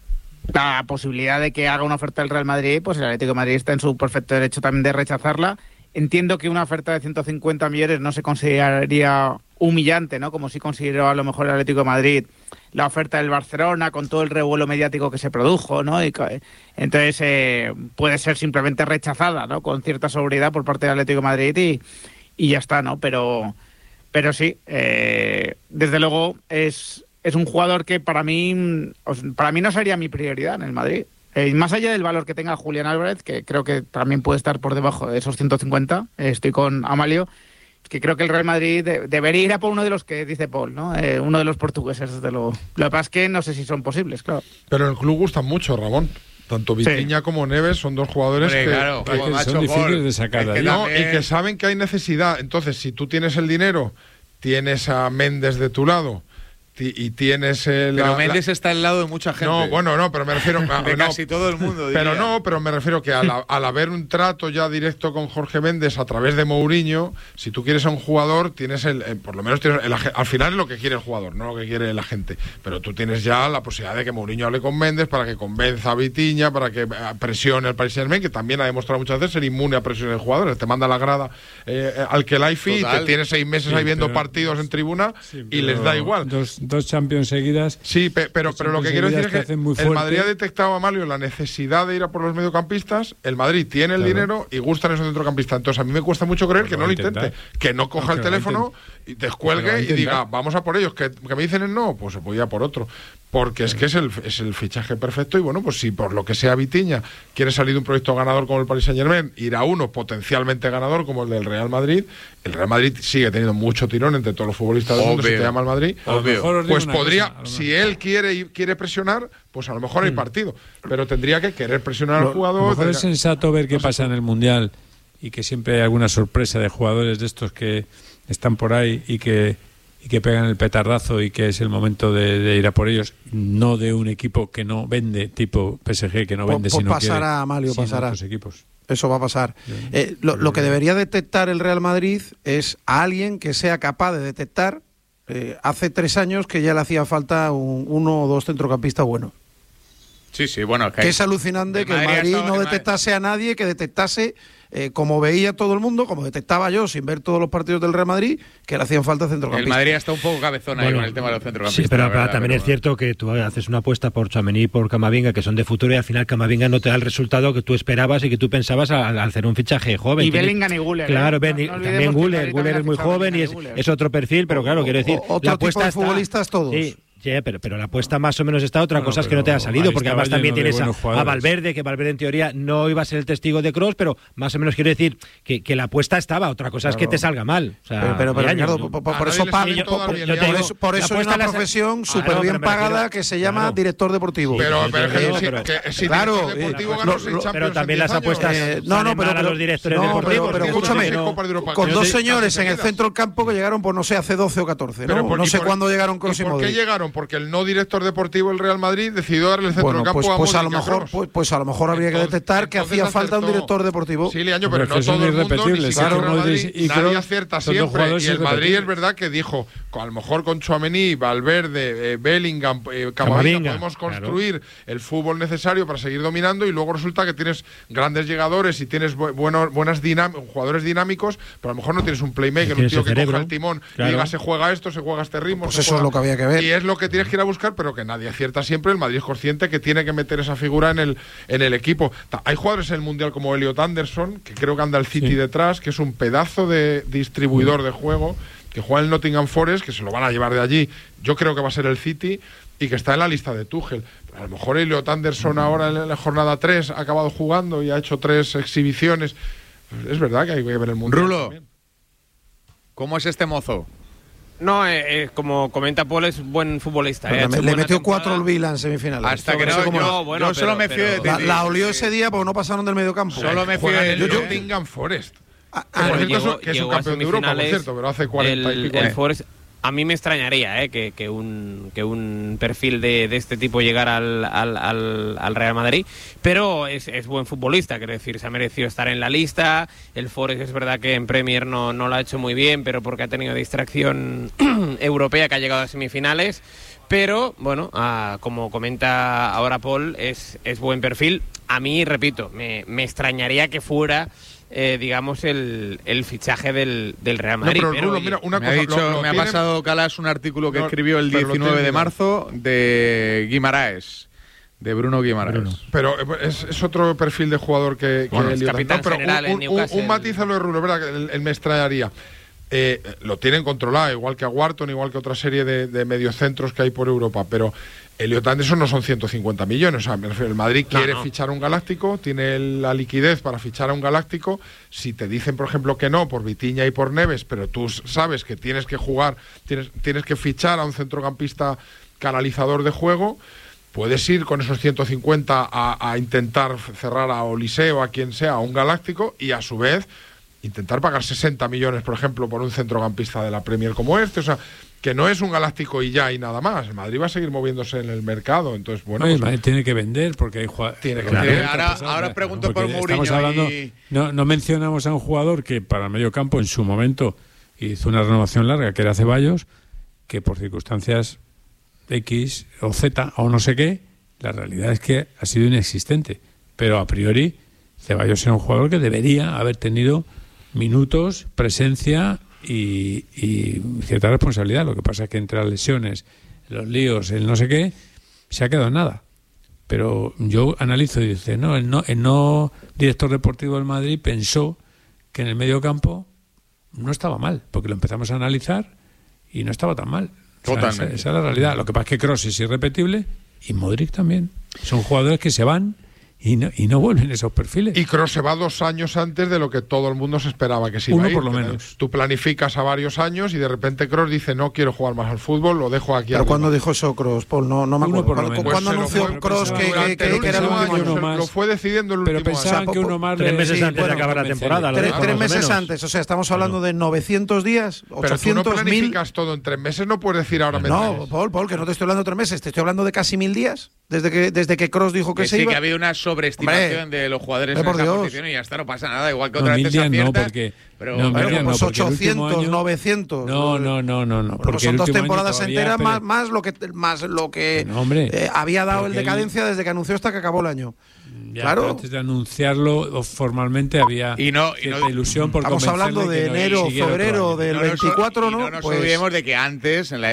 la posibilidad de que haga una oferta del Real Madrid, pues el Atlético de Madrid está en su perfecto derecho también de rechazarla. Entiendo que una oferta de ciento cincuenta millones no se consideraría humillante, ¿no? Como si consideró a lo mejor el Atlético de Madrid la oferta del Barcelona con todo el revuelo mediático que se produjo, ¿no? Y entonces eh, puede ser simplemente rechazada, ¿no? Con cierta sobriedad por parte del Atlético de Madrid y, y ya está, ¿no? Pero Pero sí, eh, desde luego es, es un jugador que para mí, para mí no sería mi prioridad en el Madrid. Eh, más allá del valor que tenga Julián Álvarez, que creo que también puede estar por debajo de esos ciento cincuenta, eh, estoy con Amalio, que creo que el Real Madrid de, debería ir a por uno de los que dice Paul, ¿no? Eh, uno de los portugueses, desde luego. Lo que pasa es que no sé si son posibles, claro. Pero en el club gustan mucho, Ramón. Tanto Vitinha sí. como Neves son dos jugadores Hombre, que, claro, que, que son difíciles de sacar de ahí. No, y que saben que hay necesidad. Entonces, si tú tienes el dinero, tienes a Méndez de tu lado y tienes el... Pero la, Méndez la... está al lado de mucha gente. No, bueno, no, pero me refiero... A, de no, casi todo el mundo, diría. Pero no, pero me refiero que al, al haber un trato ya directo con Jorge Méndez a través de Mourinho, si tú quieres a un jugador, tienes el... Eh, por lo menos tienes el, al final es lo que quiere el jugador, no lo que quiere la gente. Pero tú tienes ya la posibilidad de que Mourinho hable con Méndez para que convenza a Vitinha, para que presione al Paris Saint-Germain, que también ha demostrado muchas veces ser inmune a presiones de jugadores. Te manda la grada eh, al Khelaifi y te tienes seis meses sí, ahí viendo pero, partidos en tribuna sí, y les da igual. Dos, dos Champions seguidos. Sí, pe pero, pero lo que quiero decir es que, que el Madrid ha detectado a Mario la necesidad de ir a por los mediocampistas, el Madrid tiene el claro. dinero y gustan esos centrocampistas. Entonces a mí me cuesta mucho creer pero que no lo intente, que no coja no, el teléfono y descuelgue y diga, vamos a por ellos, que, que me dicen el no, pues se voy a por otro. Porque es que es el, es el fichaje perfecto y bueno, pues si por lo que sea Vitinha quiere salir de un proyecto ganador como el Paris Saint-Germain, ir a uno potencialmente ganador como el del Real Madrid, el Real Madrid sigue teniendo mucho tirón entre todos los futbolistas del mundo, si te llama el Madrid, Obvio. pues podría, cosa, si él quiere quiere presionar, pues a lo mejor hay partido, pero tendría que querer presionar lo, al jugador. A lo mejor tendría... es sensato ver qué no pasa sé. en el Mundial y que siempre hay alguna sorpresa de jugadores de estos que están por ahí y que y que pegan el petardazo y que es el momento de, de ir a por ellos, no de un equipo que no vende, tipo P S G, que no vende, pues sino pasará, que Amalio, pasará. equipos. Eso va a pasar. Eh, lo, lo que debería detectar el Real Madrid es a alguien que sea capaz de detectar. Eh, hace tres años que ya le hacía falta un, uno o dos centrocampistas buenos. Sí, sí, bueno. Que, que es alucinante que el Madrid no detectase a nadie, que detectase, eh, como veía todo el mundo, como detectaba yo sin ver todos los partidos del Real Madrid, que le hacían falta centrocampistas. El Madrid está un poco cabezón bueno, ahí con el tema de los centrocampistas. Sí, pero, verdad, pero también pero es cierto que tú haces una apuesta por Tchouaméni y por Camavinga, que son de futuro, y al final Camavinga no te da el resultado que tú esperabas y que tú pensabas al, al hacer un fichaje joven. Y Bellingham y Güler. Claro, ¿eh? Ben, no, no también Güler. Güler es muy joven y es, es otro perfil, pero claro, quiero decir... O, otro la tipo de futbolistas está, todos. Sí, Sí, pero, pero la apuesta más o menos está. Otra bueno, cosa es que no te ha salido, porque además también tienes a, a Valverde, que Valverde en teoría no iba a ser el testigo de Kroos, pero más o menos quiero decir que, que la apuesta estaba. Otra cosa claro. es que te salga mal. O sea, pero, pero, pero años, Ricardo, por, por, por eso, pa, yo, por, yo por eso, por eso hay una profesión súper ah, bien pagada refiero, que se llama claro. director deportivo. Pero, sí, pero, pero, pero, pero, que, que, si claro, deportivo eh, ganó lo, seis lo, pero también las apuestas eh, no, no, pero, pero los directores no, deportivos. Pero, pero escúchame, con dos señores en el centro del campo que llegaron, por no sé, hace doce o catorce, ¿no? No sé cuándo llegaron Kroos y Modric. ¿Por qué llegaron? Porque el no director deportivo el Real Madrid decidió darle el centro bueno, del campo pues, a pues Modric a lo mejor pues, pues a lo mejor habría que detectar que hacía falta un director deportivo. Sí, Leaño, pero, pero no todo el mundo, ni siquiera el Madrid, y nadie acierta siempre. Y el Madrid es verdad que dijo, a lo mejor con Tchouaméni, Valverde, eh, Bellingham, eh, Camavinga, podemos construir claro. el fútbol necesario para seguir dominando, y luego resulta que tienes grandes llegadores y tienes bu bueno, buenas jugadores dinámicos, pero a lo mejor no tienes un playmaker, un tío que cerebro. coja el timón claro. y diga, se juega esto, se juega este ritmo. Pues eso juega... es lo que había que ver. Y es lo que tienes que ir a buscar, pero que nadie acierta siempre. El Madrid es consciente que tiene que meter esa figura en el, en el equipo. Hay jugadores en el Mundial como Elliot Anderson, que creo que anda el City sí. detrás, que es un pedazo de distribuidor sí. de juego, que juega en el Nottingham Forest, que se lo van a llevar de allí. Yo creo que va a ser el City, y que está en la lista de Tuchel. A lo mejor Elliot Anderson mm. ahora en la jornada tres ha acabado jugando y ha hecho tres exhibiciones. Es verdad que hay que ver el Mundial. Rulo, también. ¿Cómo es este mozo? No, eh, eh, como comenta Paul, es buen futbolista. Eh, le, le metió cuatro al Vila en semifinales. Hasta que no, yo, no, bueno, yo solo pero, me fío de ti. La, la olió ese día porque no pasaron del medio campo. Solo me fío de Nottingham Forest. Ah, ah, por llegó, cierto, que es un campeón de Europa, por cierto, pero hace cuarenta el, y pico el años. Forest, a mí me extrañaría eh, que, que, un, que un perfil de, de este tipo llegara al, al, al, al Real Madrid, pero es, es buen futbolista, quiero decir, se ha merecido estar en la lista. El Forest es verdad que en Premier no, no lo ha hecho muy bien, pero porque ha tenido distracción europea, que ha llegado a semifinales. Pero, bueno, ah, como comenta ahora Paul, es, es buen perfil. A mí, repito, me, me extrañaría que fuera... Eh, digamos el, el fichaje del, del Real Madrid. No, pero, pero, Rulo, oye, mira, una me cosa, ha, dicho, lo, lo me tienen... ha pasado Calas un artículo que no, escribió el diecinueve de marzo de Guimaraes, de Bruno Guimaraes. Bruno. Pero es, es otro perfil de jugador que, que bueno, el capitán no, pero general un, en un, Newcastle. Un matiz a lo de Rulo, verdad, que él, él me extrañaría. eh, lo tienen controlado, igual que a Wharton, igual que otra serie de, de mediocentros que hay por Europa, pero Elliot Anderson no son ciento cincuenta millones. O sea, me refiero, el Madrid quiere no, no. fichar a un galáctico, tiene la liquidez para fichar a un galáctico. Si te dicen, por ejemplo, que no por Vitinha y por Neves, pero tú sabes que tienes que jugar, tienes, tienes que fichar a un centrocampista canalizador de juego, puedes ir con esos ciento cincuenta a, a intentar cerrar a Olise o a quien sea, a un galáctico, y a su vez intentar pagar sesenta millones, por ejemplo, por un centrocampista de la Premier como este. O sea, que no es un galáctico y ya y nada más. El Madrid va a seguir moviéndose en el mercado. Entonces, bueno, Oye, pues, Madrid tiene que vender porque hay jugadores. Tiene que claro. vender. Ahora, ahora pregunto por Mourinho. Estamos hablando, y... no, no mencionamos a un jugador que para el medio campo en su momento hizo una renovación larga, que era Ceballos, que por circunstancias X o Z o no sé qué, la realidad es que ha sido inexistente. Pero a priori, Ceballos era un jugador que debería haber tenido minutos, presencia y, y cierta responsabilidad. Lo que pasa es que entre las lesiones, los líos, el no sé qué, se ha quedado en nada. Pero yo analizo y dice, no, el no, el no director deportivo del Madrid pensó que en el medio campo no estaba mal, porque lo empezamos a analizar y no estaba tan mal. O sea, esa, esa es la realidad. Lo que pasa es que Kroos es irrepetible y Modric también. Son jugadores que se van y no, y no vuelven esos perfiles. Y Kroos se va dos años antes de lo que todo el mundo se esperaba que se iba Uno a ir. por lo menos. Tú planificas a varios años y de repente Kroos dice, no quiero jugar más al fútbol, lo dejo aquí. ¿Pero cuándo dijo eso Kroos, Paul? No, no me acuerdo. ¿Cuándo, pues ¿cuándo anunció Kroos que, que, que, que era el último año? año? Lo fue decidiendo el pero último año. pensaban O sea, que uno más tres de, meses sí, antes bueno, de acabar la temporada. Tres, Lo tres menos. meses antes, o sea, estamos hablando de novecientos días, Pero tú no ochocientos mil. planificas todo en tres meses, no puedes decir ahora No, meses. Paul, Paul, que no te estoy hablando de tres meses, te estoy hablando de casi mil días, desde que desde que Kroos dijo que, que se sí, iba. que ha habido una sobreestimación Hombre, de los jugadores en por esa Dios. posición y ya está, no pasa nada, igual que No, otra vez mil se días no, acierta, porque- pero no, Bueno, mil días pues no, porque el último ochocientos, año- novecientos. No, no, no, no, no. Bueno, Porque pues son el dos último año temporadas todavía, enteras pero- más, más lo que más lo que No, hombre, eh, había dado el porque decadencia desde que anunció hasta que acabó el año. Ya, Claro. pero antes de anunciarlo formalmente había Y no- y cierta no- ilusión por Estamos hablando convencerle de que no enero, siguiera otro febrero año. del No nos- veinticuatro, y ¿no? no nos Pues- olvidemos de que antes, en la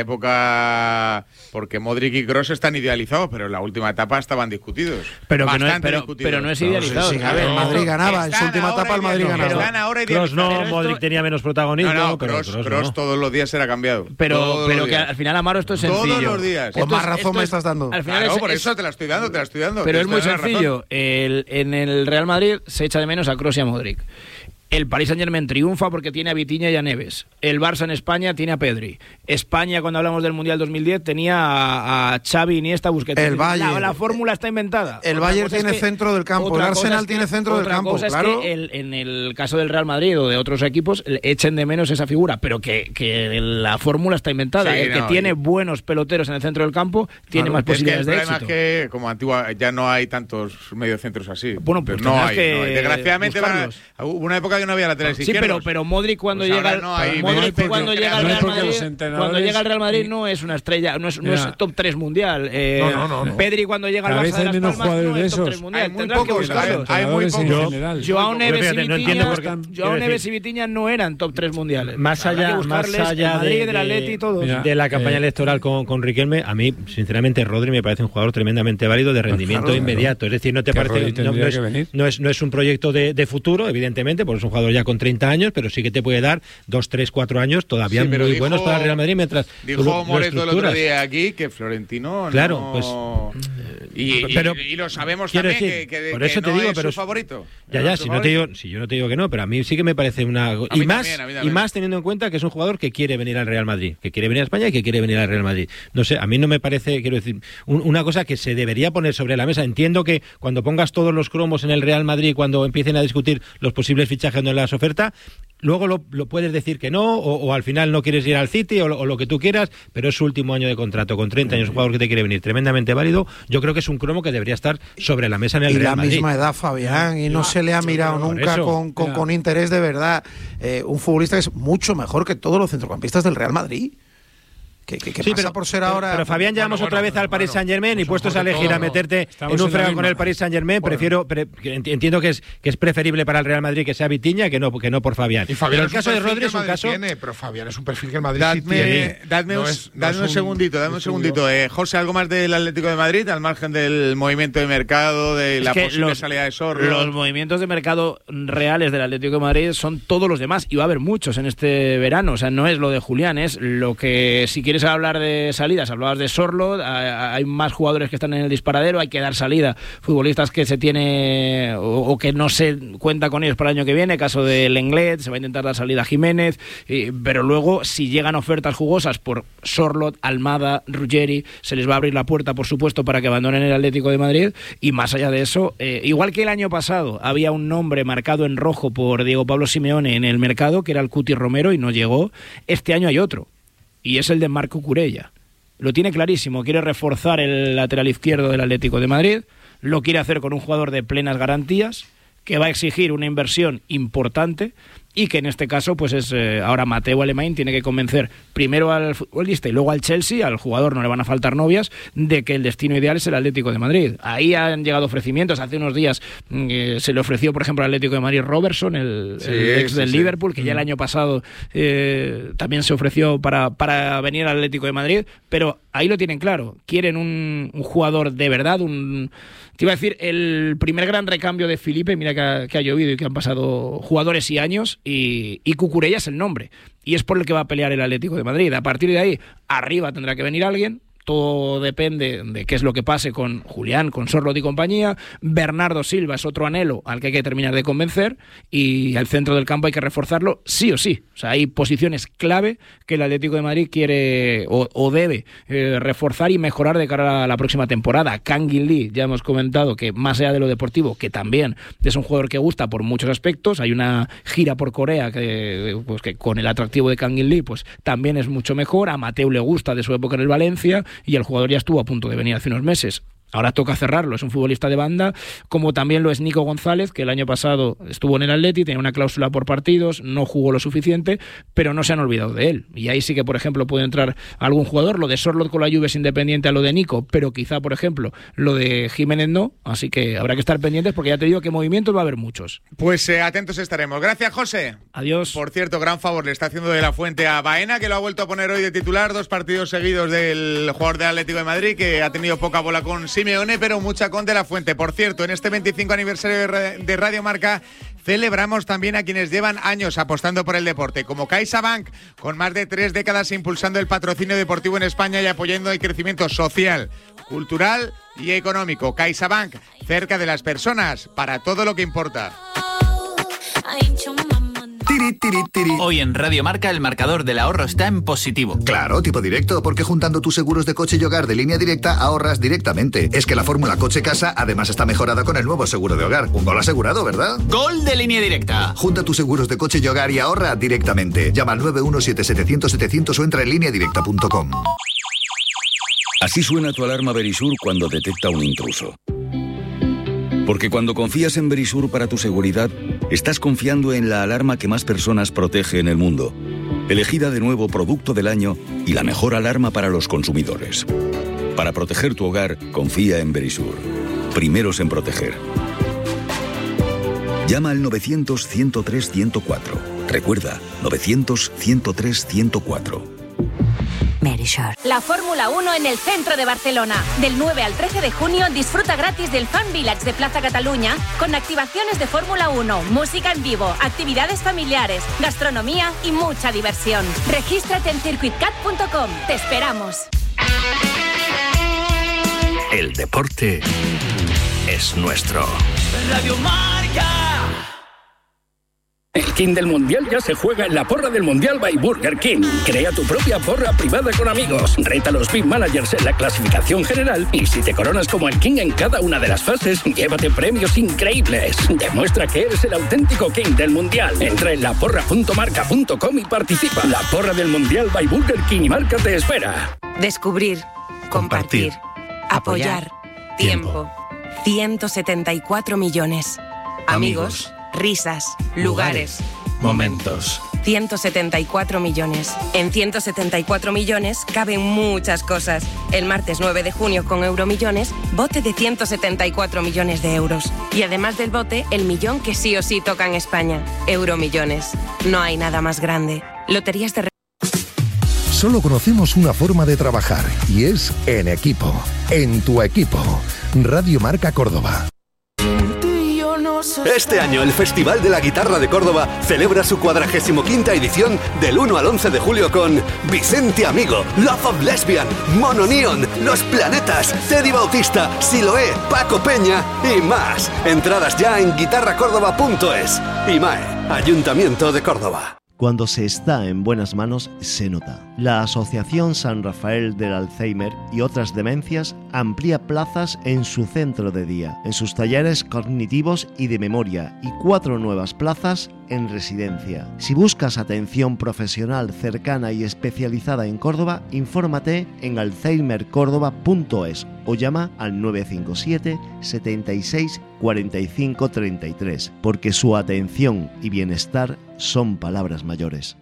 época, porque Modric y Kroos están idealizados, pero en la última etapa estaban discutidos. Pero que no es- Bastante pero- discutidos. pero no es idealizado. Sí, sí, a ver, el Madrid ganaba, en su Están última ahora etapa el Madrid idealizados. ganaba. Están ahora Kroos idealizados. no, Pero esto- Modric tenía menos protagonismo, No, no, pero Kroos, Kroos Kroos no. todos los días era cambiado. Pero, Todos pero los que días. al final, Amaro, esto es sencillo. Todos los días. Con Esto más es- razón esto me es- estás dando. Al final Claro, es- por es- eso te la estoy dando, te la estoy dando. Pero Tienes es muy toda la razón. sencillo. El- en el Real Madrid se echa de menos a Kroos y a Modric. El Paris Saint-Germain triunfa porque tiene a Vitinha y a Neves. El Barça en España tiene a Pedri. España, cuando hablamos del Mundial dos mil diez, tenía a, a Xavi, Iniesta, Busquets. El Bayern. La, la fórmula está inventada. El Otra Bayern cosa es tiene que- centro del campo, otra el cosa Arsenal es que- tiene centro del otra campo, cosa es claro. que el- en el caso del Real Madrid o de otros equipos le echen de menos esa figura, pero que, que la fórmula está inventada. Sí, el que no, tiene y- buenos peloteros en el centro del campo tiene Claro, más es que el posibilidades de problema éxito. es que, como antigua, ya no hay tantos mediocentros así. Bueno, pues no tendrás hay, que no hay. Desgraciadamente, van a- buscarlos. hubo una época que no había laterales Sí, izquierdos. pero, pero Modric cuando Pues llega ahora al, no hay Modric mediocentros cuando llega al creados. Real porque Madrid, los entrenadores- cuando llega al Real Madrid no es una estrella, no es, no es Mira. top tres mundial. Eh, No, no, no, no. Pedri cuando llega al Cada Barça vez de hay Las menos Palmas jugadores no de es top esos. tres mundial. Hay muy Tendrás que pocos, buscarlos. hay muy Entrenadores en pocos. general. Joao Yo- Neves y fíjate, no Vitinha, entiendo por qué- Joao quiero Neves decir- y Vitinha no eran top tres mundiales. Más Habrá que allá, más buscarles allá el Madrid, de, del Atleti y todos. Mira, de la campaña eh, electoral con, con Riquelme, a mí, sinceramente, Rodri me parece un jugador tremendamente válido de rendimiento claro, inmediato. Es decir, no te Que parece Rodri no, tendría no es, que venir. no, es, no es un proyecto de, de futuro, evidentemente, porque es un jugador ya con treinta años, pero sí que te puede dar dos, tres, cuatro años todavía Sí, pero muy dijo- buenos para el Real Madrid mientras Dijo tú lo- lo Moreto el otro estructuras. día aquí que Florentino Claro, no... pues, Y, y- pero- y lo sabemos quiero también decir, que, que- por que eso te no digo, es pero su es- favorito. Ya, No ya, es su si no te favorito. digo, si yo no te digo que no, pero a mí sí que me parece una mí y más también, a mí y también. más teniendo en cuenta que es un jugador que quiere venir al Real Madrid, que quiere venir a España y que quiere venir al Real Madrid. No sé, a mí no me parece, quiero decir, un- una cosa que se debería poner sobre la mesa. Entiendo que cuando pongas todos los cromos en el Real Madrid, cuando empiecen a discutir los posibles fichajes de las ofertas, luego lo, lo puedes decir que no, o, o al final no quieres ir al City, o lo, o lo que tú quieras, pero es su último año de contrato, con treinta años, un jugador que te quiere venir tremendamente válido. Yo creo que es un cromo que debería estar sobre la mesa en el Y Real la Madrid. misma edad, Fabián, y no se le ha mirado por nunca eso, con, con, ya. con interés de verdad. Eh, un futbolista que es mucho mejor que todos los centrocampistas del Real Madrid. que, que, que sí, pasa pero, por ser pero, ahora... Pero Fabián, llevamos bueno, otra bueno, vez al Paris Saint-Germain bueno, y puestos a elegir a meterte en un fregado con el Paris Saint-Germain, bueno. prefiero pre, entiendo que es que es preferible para el Real Madrid que sea Vitinha que no, que no por Fabián. Y Fabián pero el caso de Rodri es un caso... Tiene, pero Fabián es un perfil que el Madrid dadme, sí tiene. Dadme, no un, es, no dadme un, un segundito, dadme un segundito. Eh, José, ¿algo más del Atlético de Madrid, al margen del movimiento de mercado, de la posible los, salida de Sorlo? Los movimientos de mercado reales del Atlético de Madrid son todos los demás, y va a haber muchos en este verano. O sea, no es lo de Julián, es lo que, si quieres hablar de salidas, hablabas de Sorlo, hay más jugadores que están en el disparadero, hay que dar salida, futbolistas que se tiene o, o que no se cuenta con ellos para el año que viene, caso de Lenglet, se va a intentar dar salida a Jiménez, y, pero luego si llegan ofertas jugosas por Sorlot, Almada, Ruggeri, se les va a abrir la puerta, por supuesto, para que abandonen el Atlético de Madrid. Y más allá de eso, eh, igual que el año pasado había un nombre marcado en rojo por Diego Pablo Simeone en el mercado, que era el Cuti Romero, y no llegó, este año hay otro, y es el de Marco Curella. Lo tiene clarísimo, quiere reforzar el lateral izquierdo del Atlético de Madrid, lo quiere hacer con un jugador de plenas garantías, que va a exigir una inversión importante, y que en este caso pues es eh, ahora Mateu Alemany tiene que convencer primero al futbolista y luego al Chelsea, al jugador no le van a faltar novias, de que el destino ideal es el Atlético de Madrid. Ahí han llegado ofrecimientos, hace unos días eh, se le ofreció por ejemplo al Atlético de Madrid Robertson, el, sí, el ex sí, del sí. Liverpool, que mm. ya el año pasado eh, también se ofreció para, para venir al Atlético de Madrid, pero ahí lo tienen claro, quieren un, un jugador de verdad, un... Te iba a decir, el primer gran recambio de Felipe, mira que ha, que ha llovido y que han pasado jugadores y años, y, y Cucurella es el nombre. Y es por el que va a pelear el Atlético de Madrid. A partir de ahí, arriba tendrá que venir alguien. Todo depende de qué es lo que pase con Julián, con Sorlot y compañía. Bernardo Silva es otro anhelo al que hay que terminar de convencer, y al centro del campo hay que reforzarlo sí o sí. O sea, hay posiciones clave que el Atlético de Madrid quiere o, o debe eh, reforzar y mejorar de cara a la próxima temporada. Kangin Lee, ya hemos comentado que más allá de lo deportivo, que también es un jugador que gusta por muchos aspectos. Hay una gira por Corea que, pues, que con el atractivo de Kangin Lee pues también es mucho mejor. A Mateu le gusta de su época en el Valencia, y el jugador ya estuvo a punto de venir hace unos meses. Ahora toca cerrarlo, es un futbolista de banda, como también lo es Nico González, que el año pasado estuvo en el Atleti, tenía una cláusula por partidos, no jugó lo suficiente, pero no se han olvidado de él. Y ahí sí que, por ejemplo, puede entrar algún jugador. Lo de Sorlot con la Juve es independiente a lo de Nico, pero quizá, por ejemplo, lo de Jiménez no, así que habrá que estar pendientes, porque ya te digo que movimientos va a haber muchos. Pues eh, atentos estaremos. Gracias, José. Adiós. Por cierto, gran favor le está haciendo de la Fuente a Baena, que lo ha vuelto a poner hoy de titular, dos partidos seguidos del jugador del Atlético de Madrid, que ha tenido poca bola con Simeone, pero mucha con De la Fuente. Por cierto, en este veinticinco aniversario de Radio Marca celebramos también a quienes llevan años apostando por el deporte, como CaixaBank, con más de tres décadas impulsando el patrocinio deportivo en España y apoyando el crecimiento social, cultural y económico. CaixaBank, cerca de las personas, para todo lo que importa. Hoy en Radio Marca el marcador del ahorro está en positivo. Claro, tipo directo, porque juntando tus seguros de coche y hogar de Línea Directa ahorras directamente. Es que la fórmula coche-casa además está mejorada con el nuevo seguro de hogar. Un gol asegurado, ¿verdad? ¡Gol de Línea Directa! Junta tus seguros de coche y hogar y ahorra directamente. Llama al nueve uno siete siete cero cero setecientos o entra en línea directa punto com. Así suena tu alarma Verisur cuando detecta un intruso. Porque cuando confías en Verisur para tu seguridad, estás confiando en la alarma que más personas protege en el mundo. Elegida de nuevo Producto del Año y la mejor alarma para los consumidores. Para proteger tu hogar, confía en Verisur. Primeros en proteger. Llama al novecientos, ciento tres, ciento cuatro. Recuerda, novecientos, ciento tres, ciento cuatro. La Fórmula uno en el centro de Barcelona. Del nueve al trece de junio disfruta gratis del Fan Village de Plaza Cataluña con activaciones de Fórmula uno, música en vivo, actividades familiares, gastronomía y mucha diversión. Regístrate en circuit cat punto com. Te esperamos. El deporte es nuestro. Radio Marca. El King del Mundial ya se juega en la porra del Mundial by Burger King. Crea tu propia porra privada con amigos. Reta a los Big Managers en la clasificación general y si te coronas como el King en cada una de las fases, llévate premios increíbles. Demuestra que eres el auténtico King del Mundial. Entra en la porra punto marca punto com y participa. La porra del Mundial by Burger King y Marca te espera. Descubrir, compartir, apoyar, tiempo. ciento setenta y cuatro millones. Amigos. Risas, lugares, momentos. ciento setenta y cuatro millones. En ciento setenta y cuatro millones caben muchas cosas. El martes nueve de junio con Euromillones, bote de ciento setenta y cuatro millones de euros. Y además del bote, el millón que sí o sí toca en España. Euromillones. No hay nada más grande. Loterías de... Solo conocemos una forma de trabajar y es en equipo. En tu equipo. Radio Marca Córdoba. Este año el Festival de la Guitarra de Córdoba celebra su cuadragésimo quinta edición del uno al once de julio con Vicente Amigo, Love of Lesbian, Mono Neon, Los Planetas, Teddy Bautista, Siloé, Paco Peña y más. Entradas ya en guitarra córdoba punto es. IMAE, Ayuntamiento de Córdoba. Cuando se está en buenas manos, se nota. La Asociación San Rafael del Alzheimer y otras demencias amplía plazas en su centro de día, en sus talleres cognitivos y de memoria, y cuatro nuevas plazas en residencia. Si buscas atención profesional cercana y especializada en Córdoba, infórmate en alzheimer córdoba punto es o llama al nueve cinco siete, setenta y seis, cuarenta y cinco, treinta y tres, porque su atención y bienestar son palabras mayores.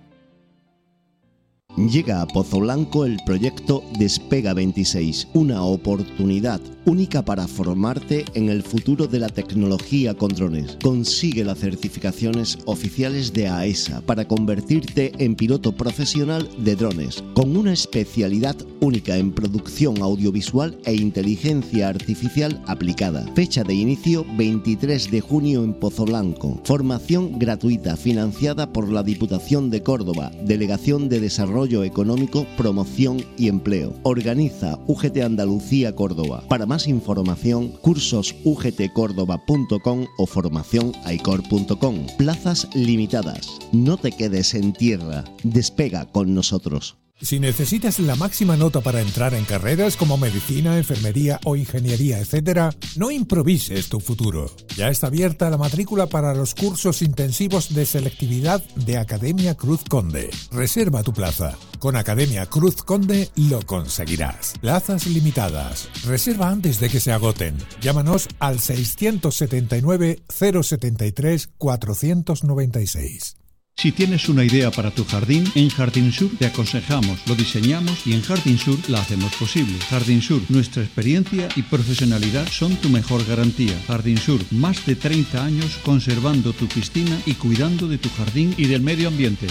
Llega a Pozo Blanco el proyecto Despega veintiséis, una oportunidad única para formarte en el futuro de la tecnología con drones. Consigue las certificaciones oficiales de AESA para convertirte en piloto profesional de drones, con una especialidad única en producción audiovisual e inteligencia artificial aplicada. Fecha de inicio veintitrés de junio en Pozo Blanco. Formación gratuita financiada por la Diputación de Córdoba, Delegación de Desarrollo Económico, Promoción y Empleo. Organiza U G T Andalucía Córdoba. Para más información, cursos u g t córdoba punto com o formación aicor punto com. Plazas limitadas. No te quedes en tierra. Despega con nosotros. Si necesitas la máxima nota para entrar en carreras como medicina, enfermería o ingeniería, etcétera, no improvises tu futuro. Ya está abierta la matrícula para los cursos intensivos de selectividad de Academia Cruz Conde. Reserva tu plaza. Con Academia Cruz Conde lo conseguirás. Plazas limitadas. Reserva antes de que se agoten. Llámanos al seiscientos setenta y nueve, cero setenta y tres, cuatrocientos noventa y seis. Si tienes una idea para tu jardín, en Jardín Sur te aconsejamos, lo diseñamos y en Jardín Sur la hacemos posible. Jardín Sur, nuestra experiencia y profesionalidad son tu mejor garantía. Jardín Sur, más de treinta años conservando tu piscina y cuidando de tu jardín y del medio ambiente.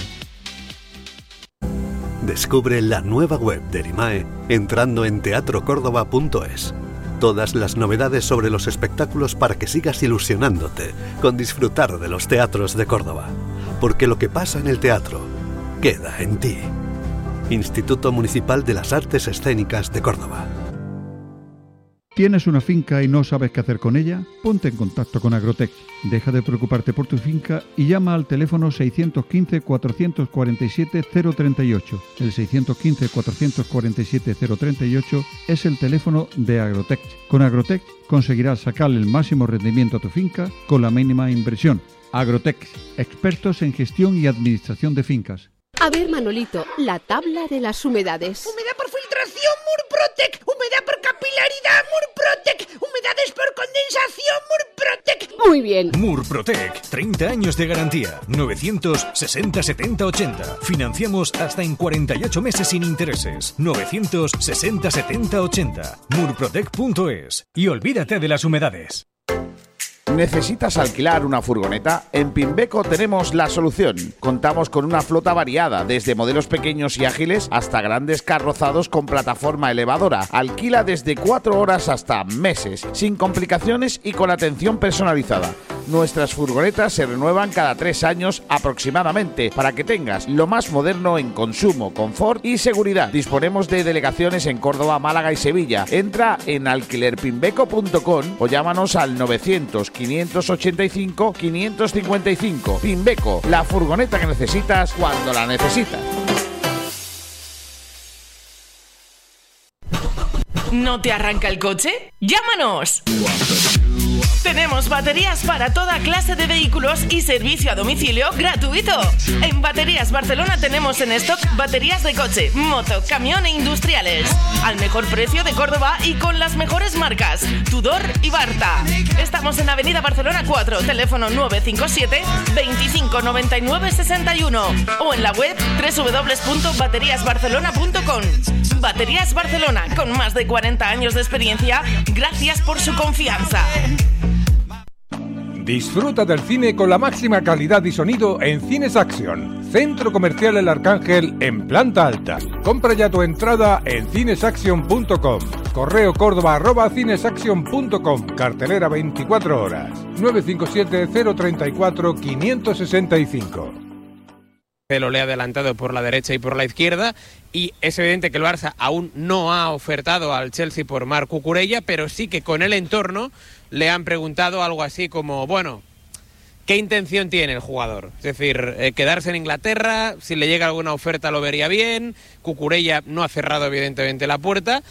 Descubre la nueva web de IMAE entrando en teatro córdoba punto es. Todas las novedades sobre los espectáculos para que sigas ilusionándote con disfrutar de los teatros de Córdoba. Porque lo que pasa en el teatro queda en ti. Instituto Municipal de las Artes Escénicas de Córdoba. ¿Tienes una finca y no sabes qué hacer con ella? Ponte en contacto con Agrotech. Deja de preocuparte por tu finca y llama al teléfono seiscientos quince, cuatrocientos cuarenta y siete, cero treinta y ocho. El seiscientos quince, cuatrocientos cuarenta y siete, cero treinta y ocho es el teléfono de Agrotech. Con Agrotech conseguirás sacarle el máximo rendimiento a tu finca con la mínima inversión. Agrotech, expertos en gestión y administración de fincas. A ver, Manolito, la tabla de las humedades. Humedad por filtración, Murprotec. Humedad por capilaridad, Murprotec. Humedades por condensación, Murprotec. Muy bien. Murprotec, treinta años de garantía. novecientos sesenta, setenta, ochenta. Financiamos hasta en cuarenta y ocho meses sin intereses. novecientos sesenta, setenta, ochenta. Murprotec punto es. Y olvídate de las humedades. ¿Necesitas alquilar una furgoneta? En Pimbeco tenemos la solución. Contamos con una flota variada, desde modelos pequeños y ágiles hasta grandes carrozados con plataforma elevadora. Alquila desde cuatro horas hasta meses, sin complicaciones y con atención personalizada. Nuestras furgonetas se renuevan cada tres años aproximadamente, para que tengas lo más moderno en consumo, confort y seguridad. Disponemos de delegaciones en Córdoba, Málaga y Sevilla. Entra en alquiler pimbeco punto com o llámanos al novecientos, quinientos ochenta y cinco, quinientos cincuenta y cinco. Pimbeco, la furgoneta que necesitas cuando la necesitas. ¿No te arranca el coche? ¡Llámanos! Tenemos baterías para toda clase de vehículos y servicio a domicilio gratuito. En Baterías Barcelona tenemos en stock baterías de coche, moto, camión e industriales. Al mejor precio de Córdoba y con las mejores marcas, Tudor y Barta. Estamos en Avenida Barcelona cuatro, teléfono nueve cinco siete, veinticinco noventa y nueve sesenta y uno o en la web doble u doble u doble u punto baterías barcelona punto com. Baterías Barcelona, con más de cuarenta años de experiencia, gracias por su confianza. Disfruta del cine con la máxima calidad y sonido en Cines Action, Centro Comercial El Arcángel en planta alta. Compra ya tu entrada en cinesaction punto com. Correo córdoba arroba cinesaction punto com. Cartelera veinticuatro horas. nueve cinco siete, cero tres cuatro, cinco seis cinco. Lo le ha adelantado por la derecha y por la izquierda, y es evidente que el Barça aún no ha ofertado al Chelsea por Marc Cucurella, pero sí que con el entorno le han preguntado algo así como, bueno, ¿qué intención tiene el jugador? Es decir, eh, quedarse en Inglaterra, si le llega alguna oferta lo vería bien. Cucurella no ha cerrado evidentemente la puerta,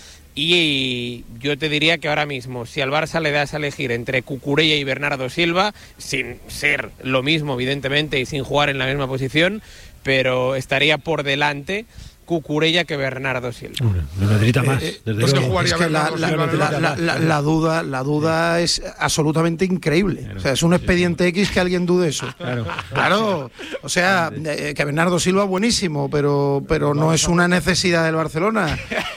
y yo te diría que ahora mismo, si al Barça le das a elegir entre Cucurella y Bernardo Silva, sin ser lo mismo evidentemente y sin jugar en la misma posición, pero estaría por delante Cucurella que Bernardo Silva. Una medrita más. Eh, eh, es que, es que la, la, la, la, la, la duda, la duda es absolutamente increíble. Claro, o sea, es un expediente sí. X que alguien dude eso. Claro, claro. O sea, eh, que Bernardo Silva buenísimo, pero, pero no es una necesidad del Barcelona.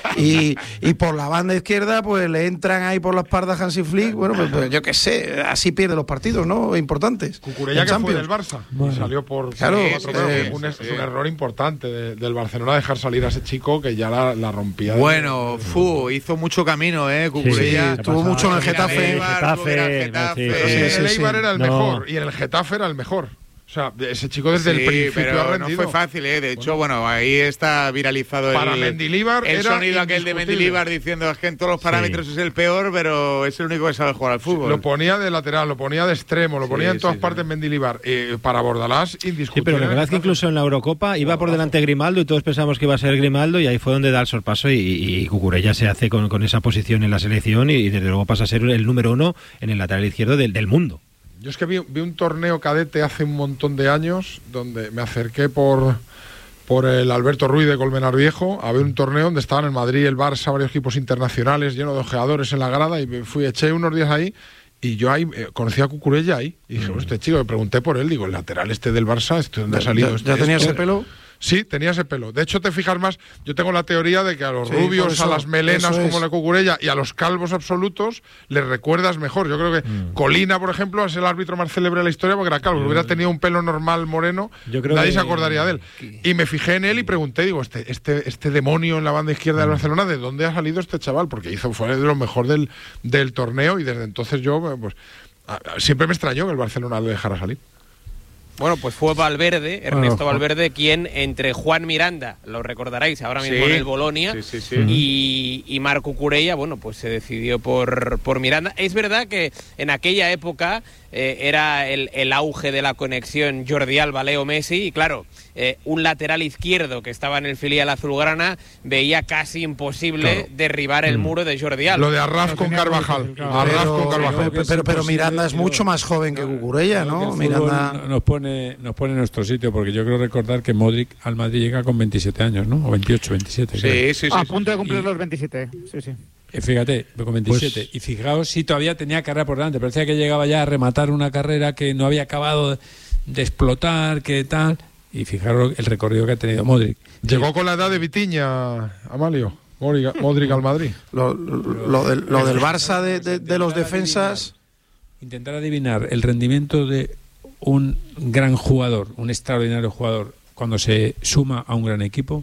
Y, y por la banda izquierda, pues le entran ahí por la espalda Hansi Flick. Bueno, pues, pues yo qué sé, así pierde los partidos, ¿no? Importantes. Cucurella que fue del Barça. Bueno. Salió por claro, cuatro, eh, un, es, sí. un error importante de, del Barcelona dejar salir a ese chico que ya la, la rompía. Bueno, de... fu, hizo mucho camino, ¿eh? Cucurella. Sí, estuvo mucho en el Getafe. Eibar, Getafe, Getafe. Sí, sí, sí, el Eibar sí. era el no. mejor y en el Getafe era el mejor. O sea, ese chico desde sí, el principio pero ha rendido. No fue fácil, ¿eh? De hecho, bueno, bueno ahí está viralizado el, para Mendilibar el sonido aquel de Mendilibar diciendo es que en todos los parámetros sí. es el peor, pero es el único que sabe jugar al fútbol. Lo ponía de lateral, lo ponía de extremo, lo ponía sí, en todas sí, partes sí. Mendilibar. Eh, para Bordalás, indiscutible. Sí, pero la verdad es que incluso en la Eurocopa iba por delante Grimaldo y todos pensamos que iba a ser Grimaldo, y ahí fue donde da el sorpaso, y, y Cucurella se hace con, con esa posición en la selección y, y desde luego pasa a ser el número uno en el lateral izquierdo del, del mundo. Yo es que vi, vi un torneo cadete hace un montón de años donde me acerqué por, por el Alberto Ruiz de Colmenar Viejo a ver un torneo donde estaban el Madrid, el Barça, varios equipos internacionales, lleno de ojeadores en la grada, y me fui, eché unos días ahí y yo ahí eh, conocí a Cucurella ahí y dije, mm. este chico, me pregunté por él, digo, el lateral este del Barça, ¿este dónde ha salido? ¿Ya, este, ya tenía este? ese pelo? Sí, tenía ese pelo. De hecho, te fijas más, yo tengo la teoría de que a los sí, rubios, eso, a las melenas como la Cucurella y a los calvos absolutos les recuerdas mejor. Yo creo que mm. Colina, por ejemplo, es el árbitro más célebre de la historia porque era calvo. Si hubiera tenido un pelo normal moreno, yo creo nadie que... se acordaría de él. Y me fijé en él y pregunté, digo, este, este, este demonio en la banda izquierda de Barcelona, ¿de dónde ha salido este chaval? Porque hizo, fue de lo mejor del, del torneo, y desde entonces yo, pues, a, a, siempre me extrañó que el Barcelona lo dejara salir. Bueno, pues fue Valverde, Ernesto bueno, Valverde, quien entre Juan Miranda, lo recordaréis ahora mismo sí, en el Bolonia, sí, sí, sí. y, y Marc Cucurella, bueno, pues se decidió por, por Miranda. Es verdad que en aquella época eh, era el, el auge de la conexión Jordi Alba, Leo Messi, y claro, eh, un lateral izquierdo que estaba en el filial azulgrana veía casi imposible claro. derribar el muro de Jordi Alba. Lo de Arraf con Carvajal. Claro. Arraf pero, con Carvajal. Pero, pero, pero Miranda es mucho más joven que Cucurella, ¿no? Miranda nos pone, nos pone en nuestro sitio, porque yo creo recordar que Modric al Madrid llega con veintisiete años, ¿no? O veintiocho, veintisiete. Sí, creo. sí, sí. A punto de cumplir sí. los veintisiete. Sí, sí. Fíjate, con veintisiete. Pues, y fijaos si todavía tenía carrera por delante. Parecía que llegaba ya a rematar una carrera que no había acabado de, de explotar, que tal. Y fijaros el recorrido que ha tenido Modric. Llegó con la edad de Vitiña, Amalio. Modric, Modric al Madrid. Lo, lo, lo, del, lo del Barça de, de, de los defensas. Intentar adivinar el rendimiento de un gran jugador, un extraordinario jugador, cuando se suma a un gran equipo,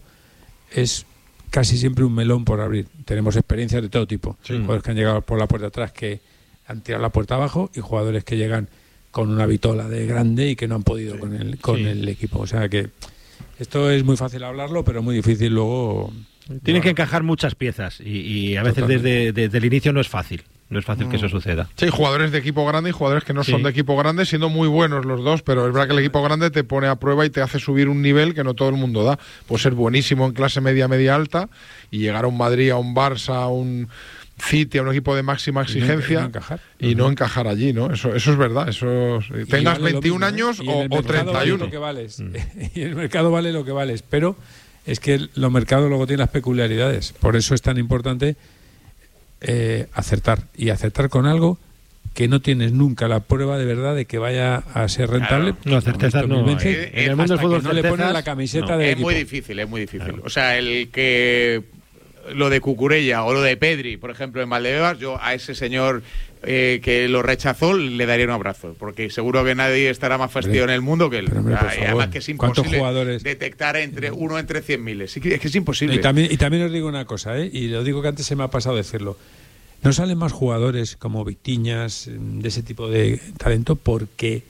es casi siempre un melón por abrir. Tenemos experiencias de todo tipo. Sí. Jugadores que han llegado por la puerta atrás que han tirado la puerta abajo, y jugadores que llegan con una vitola de grande y que no han podido sí. con el con sí. el equipo. O sea que esto es muy fácil hablarlo, pero muy difícil luego. Tienen no. que encajar muchas piezas y, y a veces desde, desde el inicio no es fácil. No es fácil no. que eso suceda. Sí, jugadores de equipo grande y jugadores que no sí. son de equipo grande, siendo muy buenos los dos, pero es verdad que el equipo grande te pone a prueba y te hace subir un nivel que no todo el mundo da. Puede ser buenísimo en clase media, media alta, y llegar a un Madrid, a un Barça, a un City a un equipo de máxima exigencia y no, encajar, y no encajar allí, ¿no? Eso, eso es verdad. Eso tengas vale veintiún mismo, años o, o treinta y uno. Vale lo que vales. Mm. Y el mercado vale lo que vales, pero es que los mercados luego tienen las peculiaridades. Por eso es tan importante eh, acertar y acertar con algo que no tienes nunca la prueba de verdad de que vaya a ser rentable. Claro. No, certezas no. En el mundo del fútbol no le ponen la camiseta no. de Es equipo. muy difícil, es muy difícil. Claro. O sea, el que lo de Cucurella o lo de Pedri, por ejemplo, en Valdebebas, yo a ese señor eh, que lo rechazó le daría un abrazo, porque seguro que nadie estará más fastidiado en el mundo que él. Pero, hombre, y además que es imposible jugadores? detectar entre uno entre cien miles. Es que es imposible. Y también, y también os digo una cosa, ¿eh? Y lo digo que antes se me ha pasado decirlo. No salen más jugadores como Victiñas, de ese tipo de talento, porque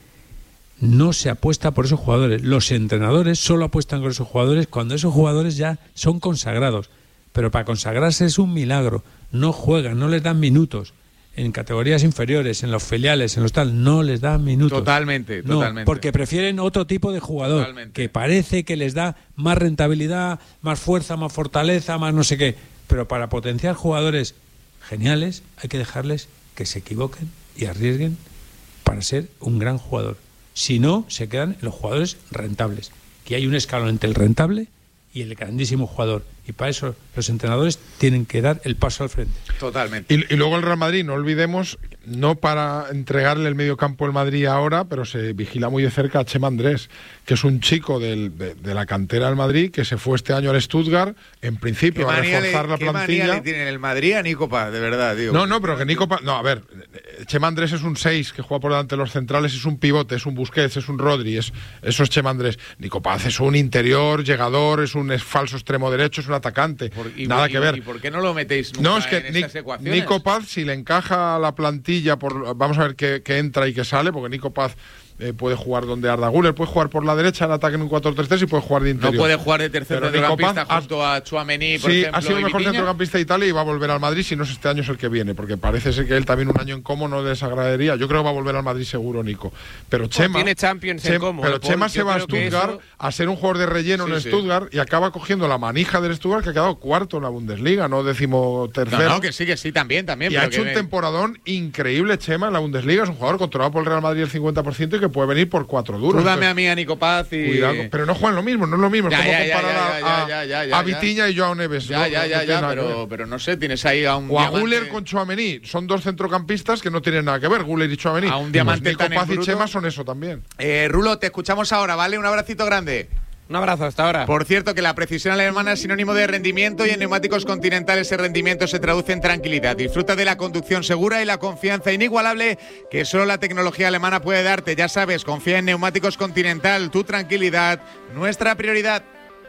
no se apuesta por esos jugadores. Los entrenadores solo apuestan por esos jugadores cuando esos jugadores ya son consagrados. Pero para consagrarse es un milagro. No juegan, no les dan minutos. En categorías inferiores, en los filiales, en los tal, no les dan minutos. Totalmente, no, totalmente. Porque prefieren otro tipo de jugador, totalmente. Que parece que les da más rentabilidad, más fuerza, más fortaleza, más no sé qué. Pero para potenciar jugadores geniales hay que dejarles que se equivoquen y arriesguen para ser un gran jugador. Si no, se quedan los jugadores rentables. Que hay un escalón entre el rentable y el grandísimo jugador. Y para eso los entrenadores tienen que dar el paso al frente. Totalmente. Y, y luego el Real Madrid, no olvidemos, no para entregarle el medio campo al Madrid ahora, pero se vigila muy de cerca a Chema Andrés, que es un chico del, de, de la cantera del Madrid, que se fue este año al Stuttgart, en principio a reforzar le, la ¿qué plantilla. ¿Qué manía le tiene el Madrid a Nico Paz, de verdad, digo? No, no, pero que Nico Paz... No, a ver, Chema Andrés es un seis que juega por delante de los centrales, es un pivote, es un Busquets, es un Rodri, es, eso es Chema Andrés. Nico Paz es un interior, llegador, es un es falso extremo derecho, es un atacante. Por, y, Nada y, que ver. ¿Y por qué no lo metéis nunca no, es que en Nic, esas ecuaciones? Nico Paz, si le encaja a la plantilla, por, vamos a ver qué, qué entra y qué sale, porque Nico Paz eh, puede jugar donde Arda Güler, puede jugar por la derecha en ataque en un cuatro tres tres y puede jugar de interior. No puede jugar de tercer centrocampista junto a Tchouaméni, por sí, ejemplo. Ha sido el mejor Vitinha. centrocampista de Italia y va a volver al Madrid, si no es este año es el que viene, porque parece ser que él también un año en Como no desagradaría. Yo creo que va a volver al Madrid seguro, Nico. Pero Chema, tiene Champions Chema, en Como. pero ¿eh? Chema Paul, se va a Stuttgart eso... a ser un jugador de relleno sí, en sí. Stuttgart y acaba cogiendo la manija del Stuttgart, que ha quedado cuarto en la Bundesliga, no décimo tercero. No, no, que sí, que sí, también, también. Y pero ha hecho que un temporadón increíble Chema en la Bundesliga. Es un jugador controlado por el Real Madrid el cincuenta por ciento y que puede venir por cuatro duros. Tú dame a mí a Nico Paz y... Cuidado, pero no juegan lo mismo, no es lo mismo. Ya, es como ya, ya, comparar ya, ya, a, ya, ya, ya, a Vitinha y Joao Neves. Ya, no, ya, no, ya, no ya pero, pero no sé, tienes ahí a un O a diamante... Güler con Tchouaméni. Son dos centrocampistas que no tienen nada que ver, Güler y Tchouaméni. A un diamante pues Nico tan Paz y bruto. Chema son eso también. Eh, Rulo, te escuchamos ahora, ¿vale? Un abracito grande. Un abrazo, hasta ahora. Por cierto, que la precisión alemana es sinónimo de rendimiento y en Neumáticos Continental ese rendimiento se traduce en tranquilidad. Disfruta de la conducción segura y la confianza inigualable que solo la tecnología alemana puede darte. Ya sabes, confía en Neumáticos Continental, tu tranquilidad, nuestra prioridad.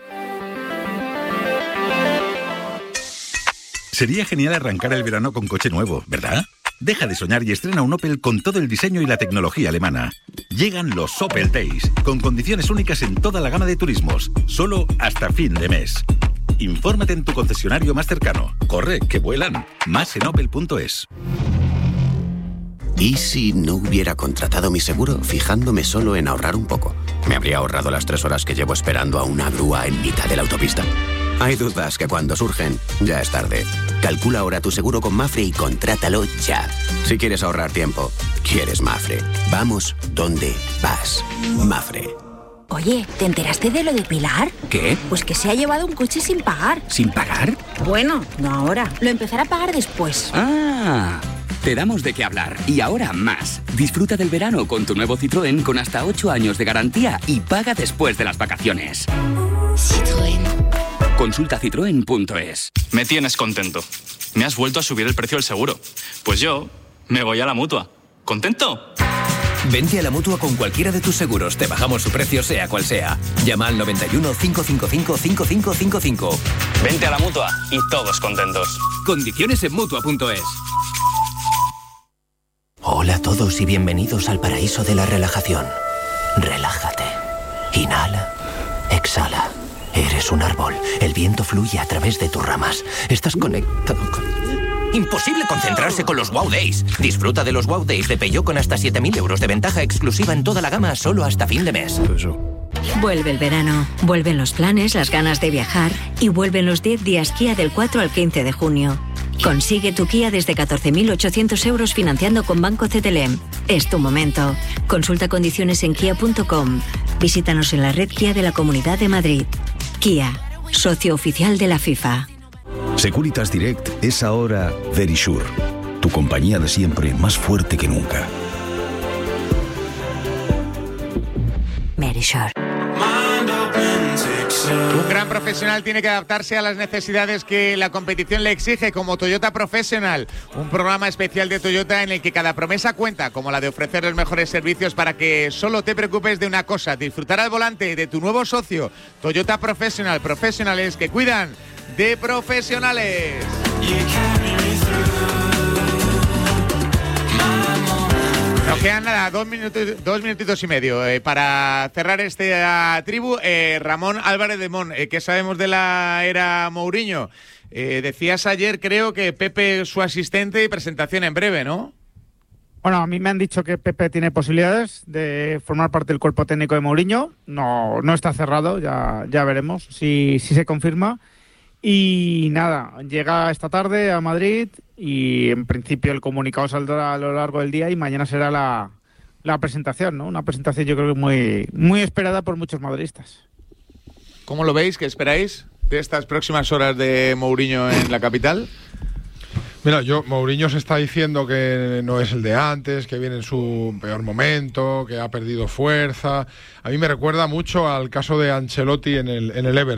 Sería genial arrancar el verano con coche nuevo, ¿verdad? Deja de soñar y estrena un Opel con todo el diseño y la tecnología alemana. Llegan los Opel Days, con condiciones únicas en toda la gama de turismos, solo hasta fin de mes. Infórmate en tu concesionario más cercano. Corre, que vuelan. Más en opel punto es. ¿Y si no hubiera contratado mi seguro fijándome solo en ahorrar un poco? Me habría ahorrado las tres horas que llevo esperando a una grúa en mitad de la autopista. Hay dudas que cuando surgen, ya es tarde. Calcula ahora tu seguro con Mafre y contrátalo ya. Si quieres ahorrar tiempo, quieres Mafre. Vamos donde vas. Mafre. Oye, ¿te enteraste de lo de Pilar? ¿Qué? Pues que se ha llevado un coche sin pagar. ¿Sin pagar? Bueno, no ahora. Lo empezará a pagar después. ¡Ah! Te damos de qué hablar. Y ahora más. Disfruta del verano con tu nuevo Citroën con hasta ocho años de garantía y paga después de las vacaciones. Citroën. Consulta citroen punto es. Me tienes contento. Me has vuelto a subir el precio del seguro. Pues yo me voy a la Mutua. ¿Contento? Vente a la Mutua con cualquiera de tus seguros. Te bajamos su precio sea cual sea. Llama al noventa y uno, cinco cinco cinco, cinco cinco cinco cinco. Vente a la Mutua y todos contentos. Condiciones en Mutua punto es. Hola a todos y bienvenidos al paraíso de la relajación. Relájate. Inhala. Exhala. Eres un árbol. El viento fluye a través de tus ramas. Estás conectado con... Imposible concentrarse con los Wow Days. Disfruta de los Wow Days de Peugeot con hasta siete mil euros de ventaja exclusiva en toda la gama solo hasta fin de mes. Vuelve el verano, vuelven los planes, las ganas de viajar y vuelven los diez días Kia del cuatro al quince de junio. Consigue tu Kia desde catorce mil ochocientos euros financiando con Banco C T L M. Es tu momento. Consulta condiciones en kia punto com. Visítanos en la red Kia de la Comunidad de Madrid. Kia, socio oficial de la FIFA. Securitas Direct es ahora Verisure, tu compañía de siempre más fuerte que nunca. Verisure. Un gran profesional tiene que adaptarse a las necesidades que la competición le exige, como Toyota Professional, un programa especial de Toyota en el que cada promesa cuenta, como la de ofrecer los mejores servicios para que solo te preocupes de una cosa: disfrutar al volante de tu nuevo socio. Toyota Professional, profesionales que cuidan de profesionales. Nos quedan nada, dos minutos, dos minutitos y medio eh, para cerrar esta tribu. Eh, Ramón Álvarez de Mon, eh, ¿qué sabemos de la era Mourinho? Eh, decías ayer, creo, que Pepe es su asistente y presentación en breve, ¿no? Bueno, a mí me han dicho que Pepe tiene posibilidades de formar parte del cuerpo técnico de Mourinho. No, no está cerrado, ya, ya veremos si, si se confirma. Y nada, llega esta tarde a Madrid y en principio el comunicado saldrá a lo largo del día y mañana será la, la presentación, ¿no? Una presentación yo creo que muy, muy esperada por muchos madridistas. ¿Cómo lo veis? ¿Qué esperáis de estas próximas horas de Mourinho en la capital? Mira, yo Mourinho se está diciendo que no es el de antes, que viene en su peor momento, que ha perdido fuerza. A mí me recuerda mucho al caso de Ancelotti en el, en el Everton.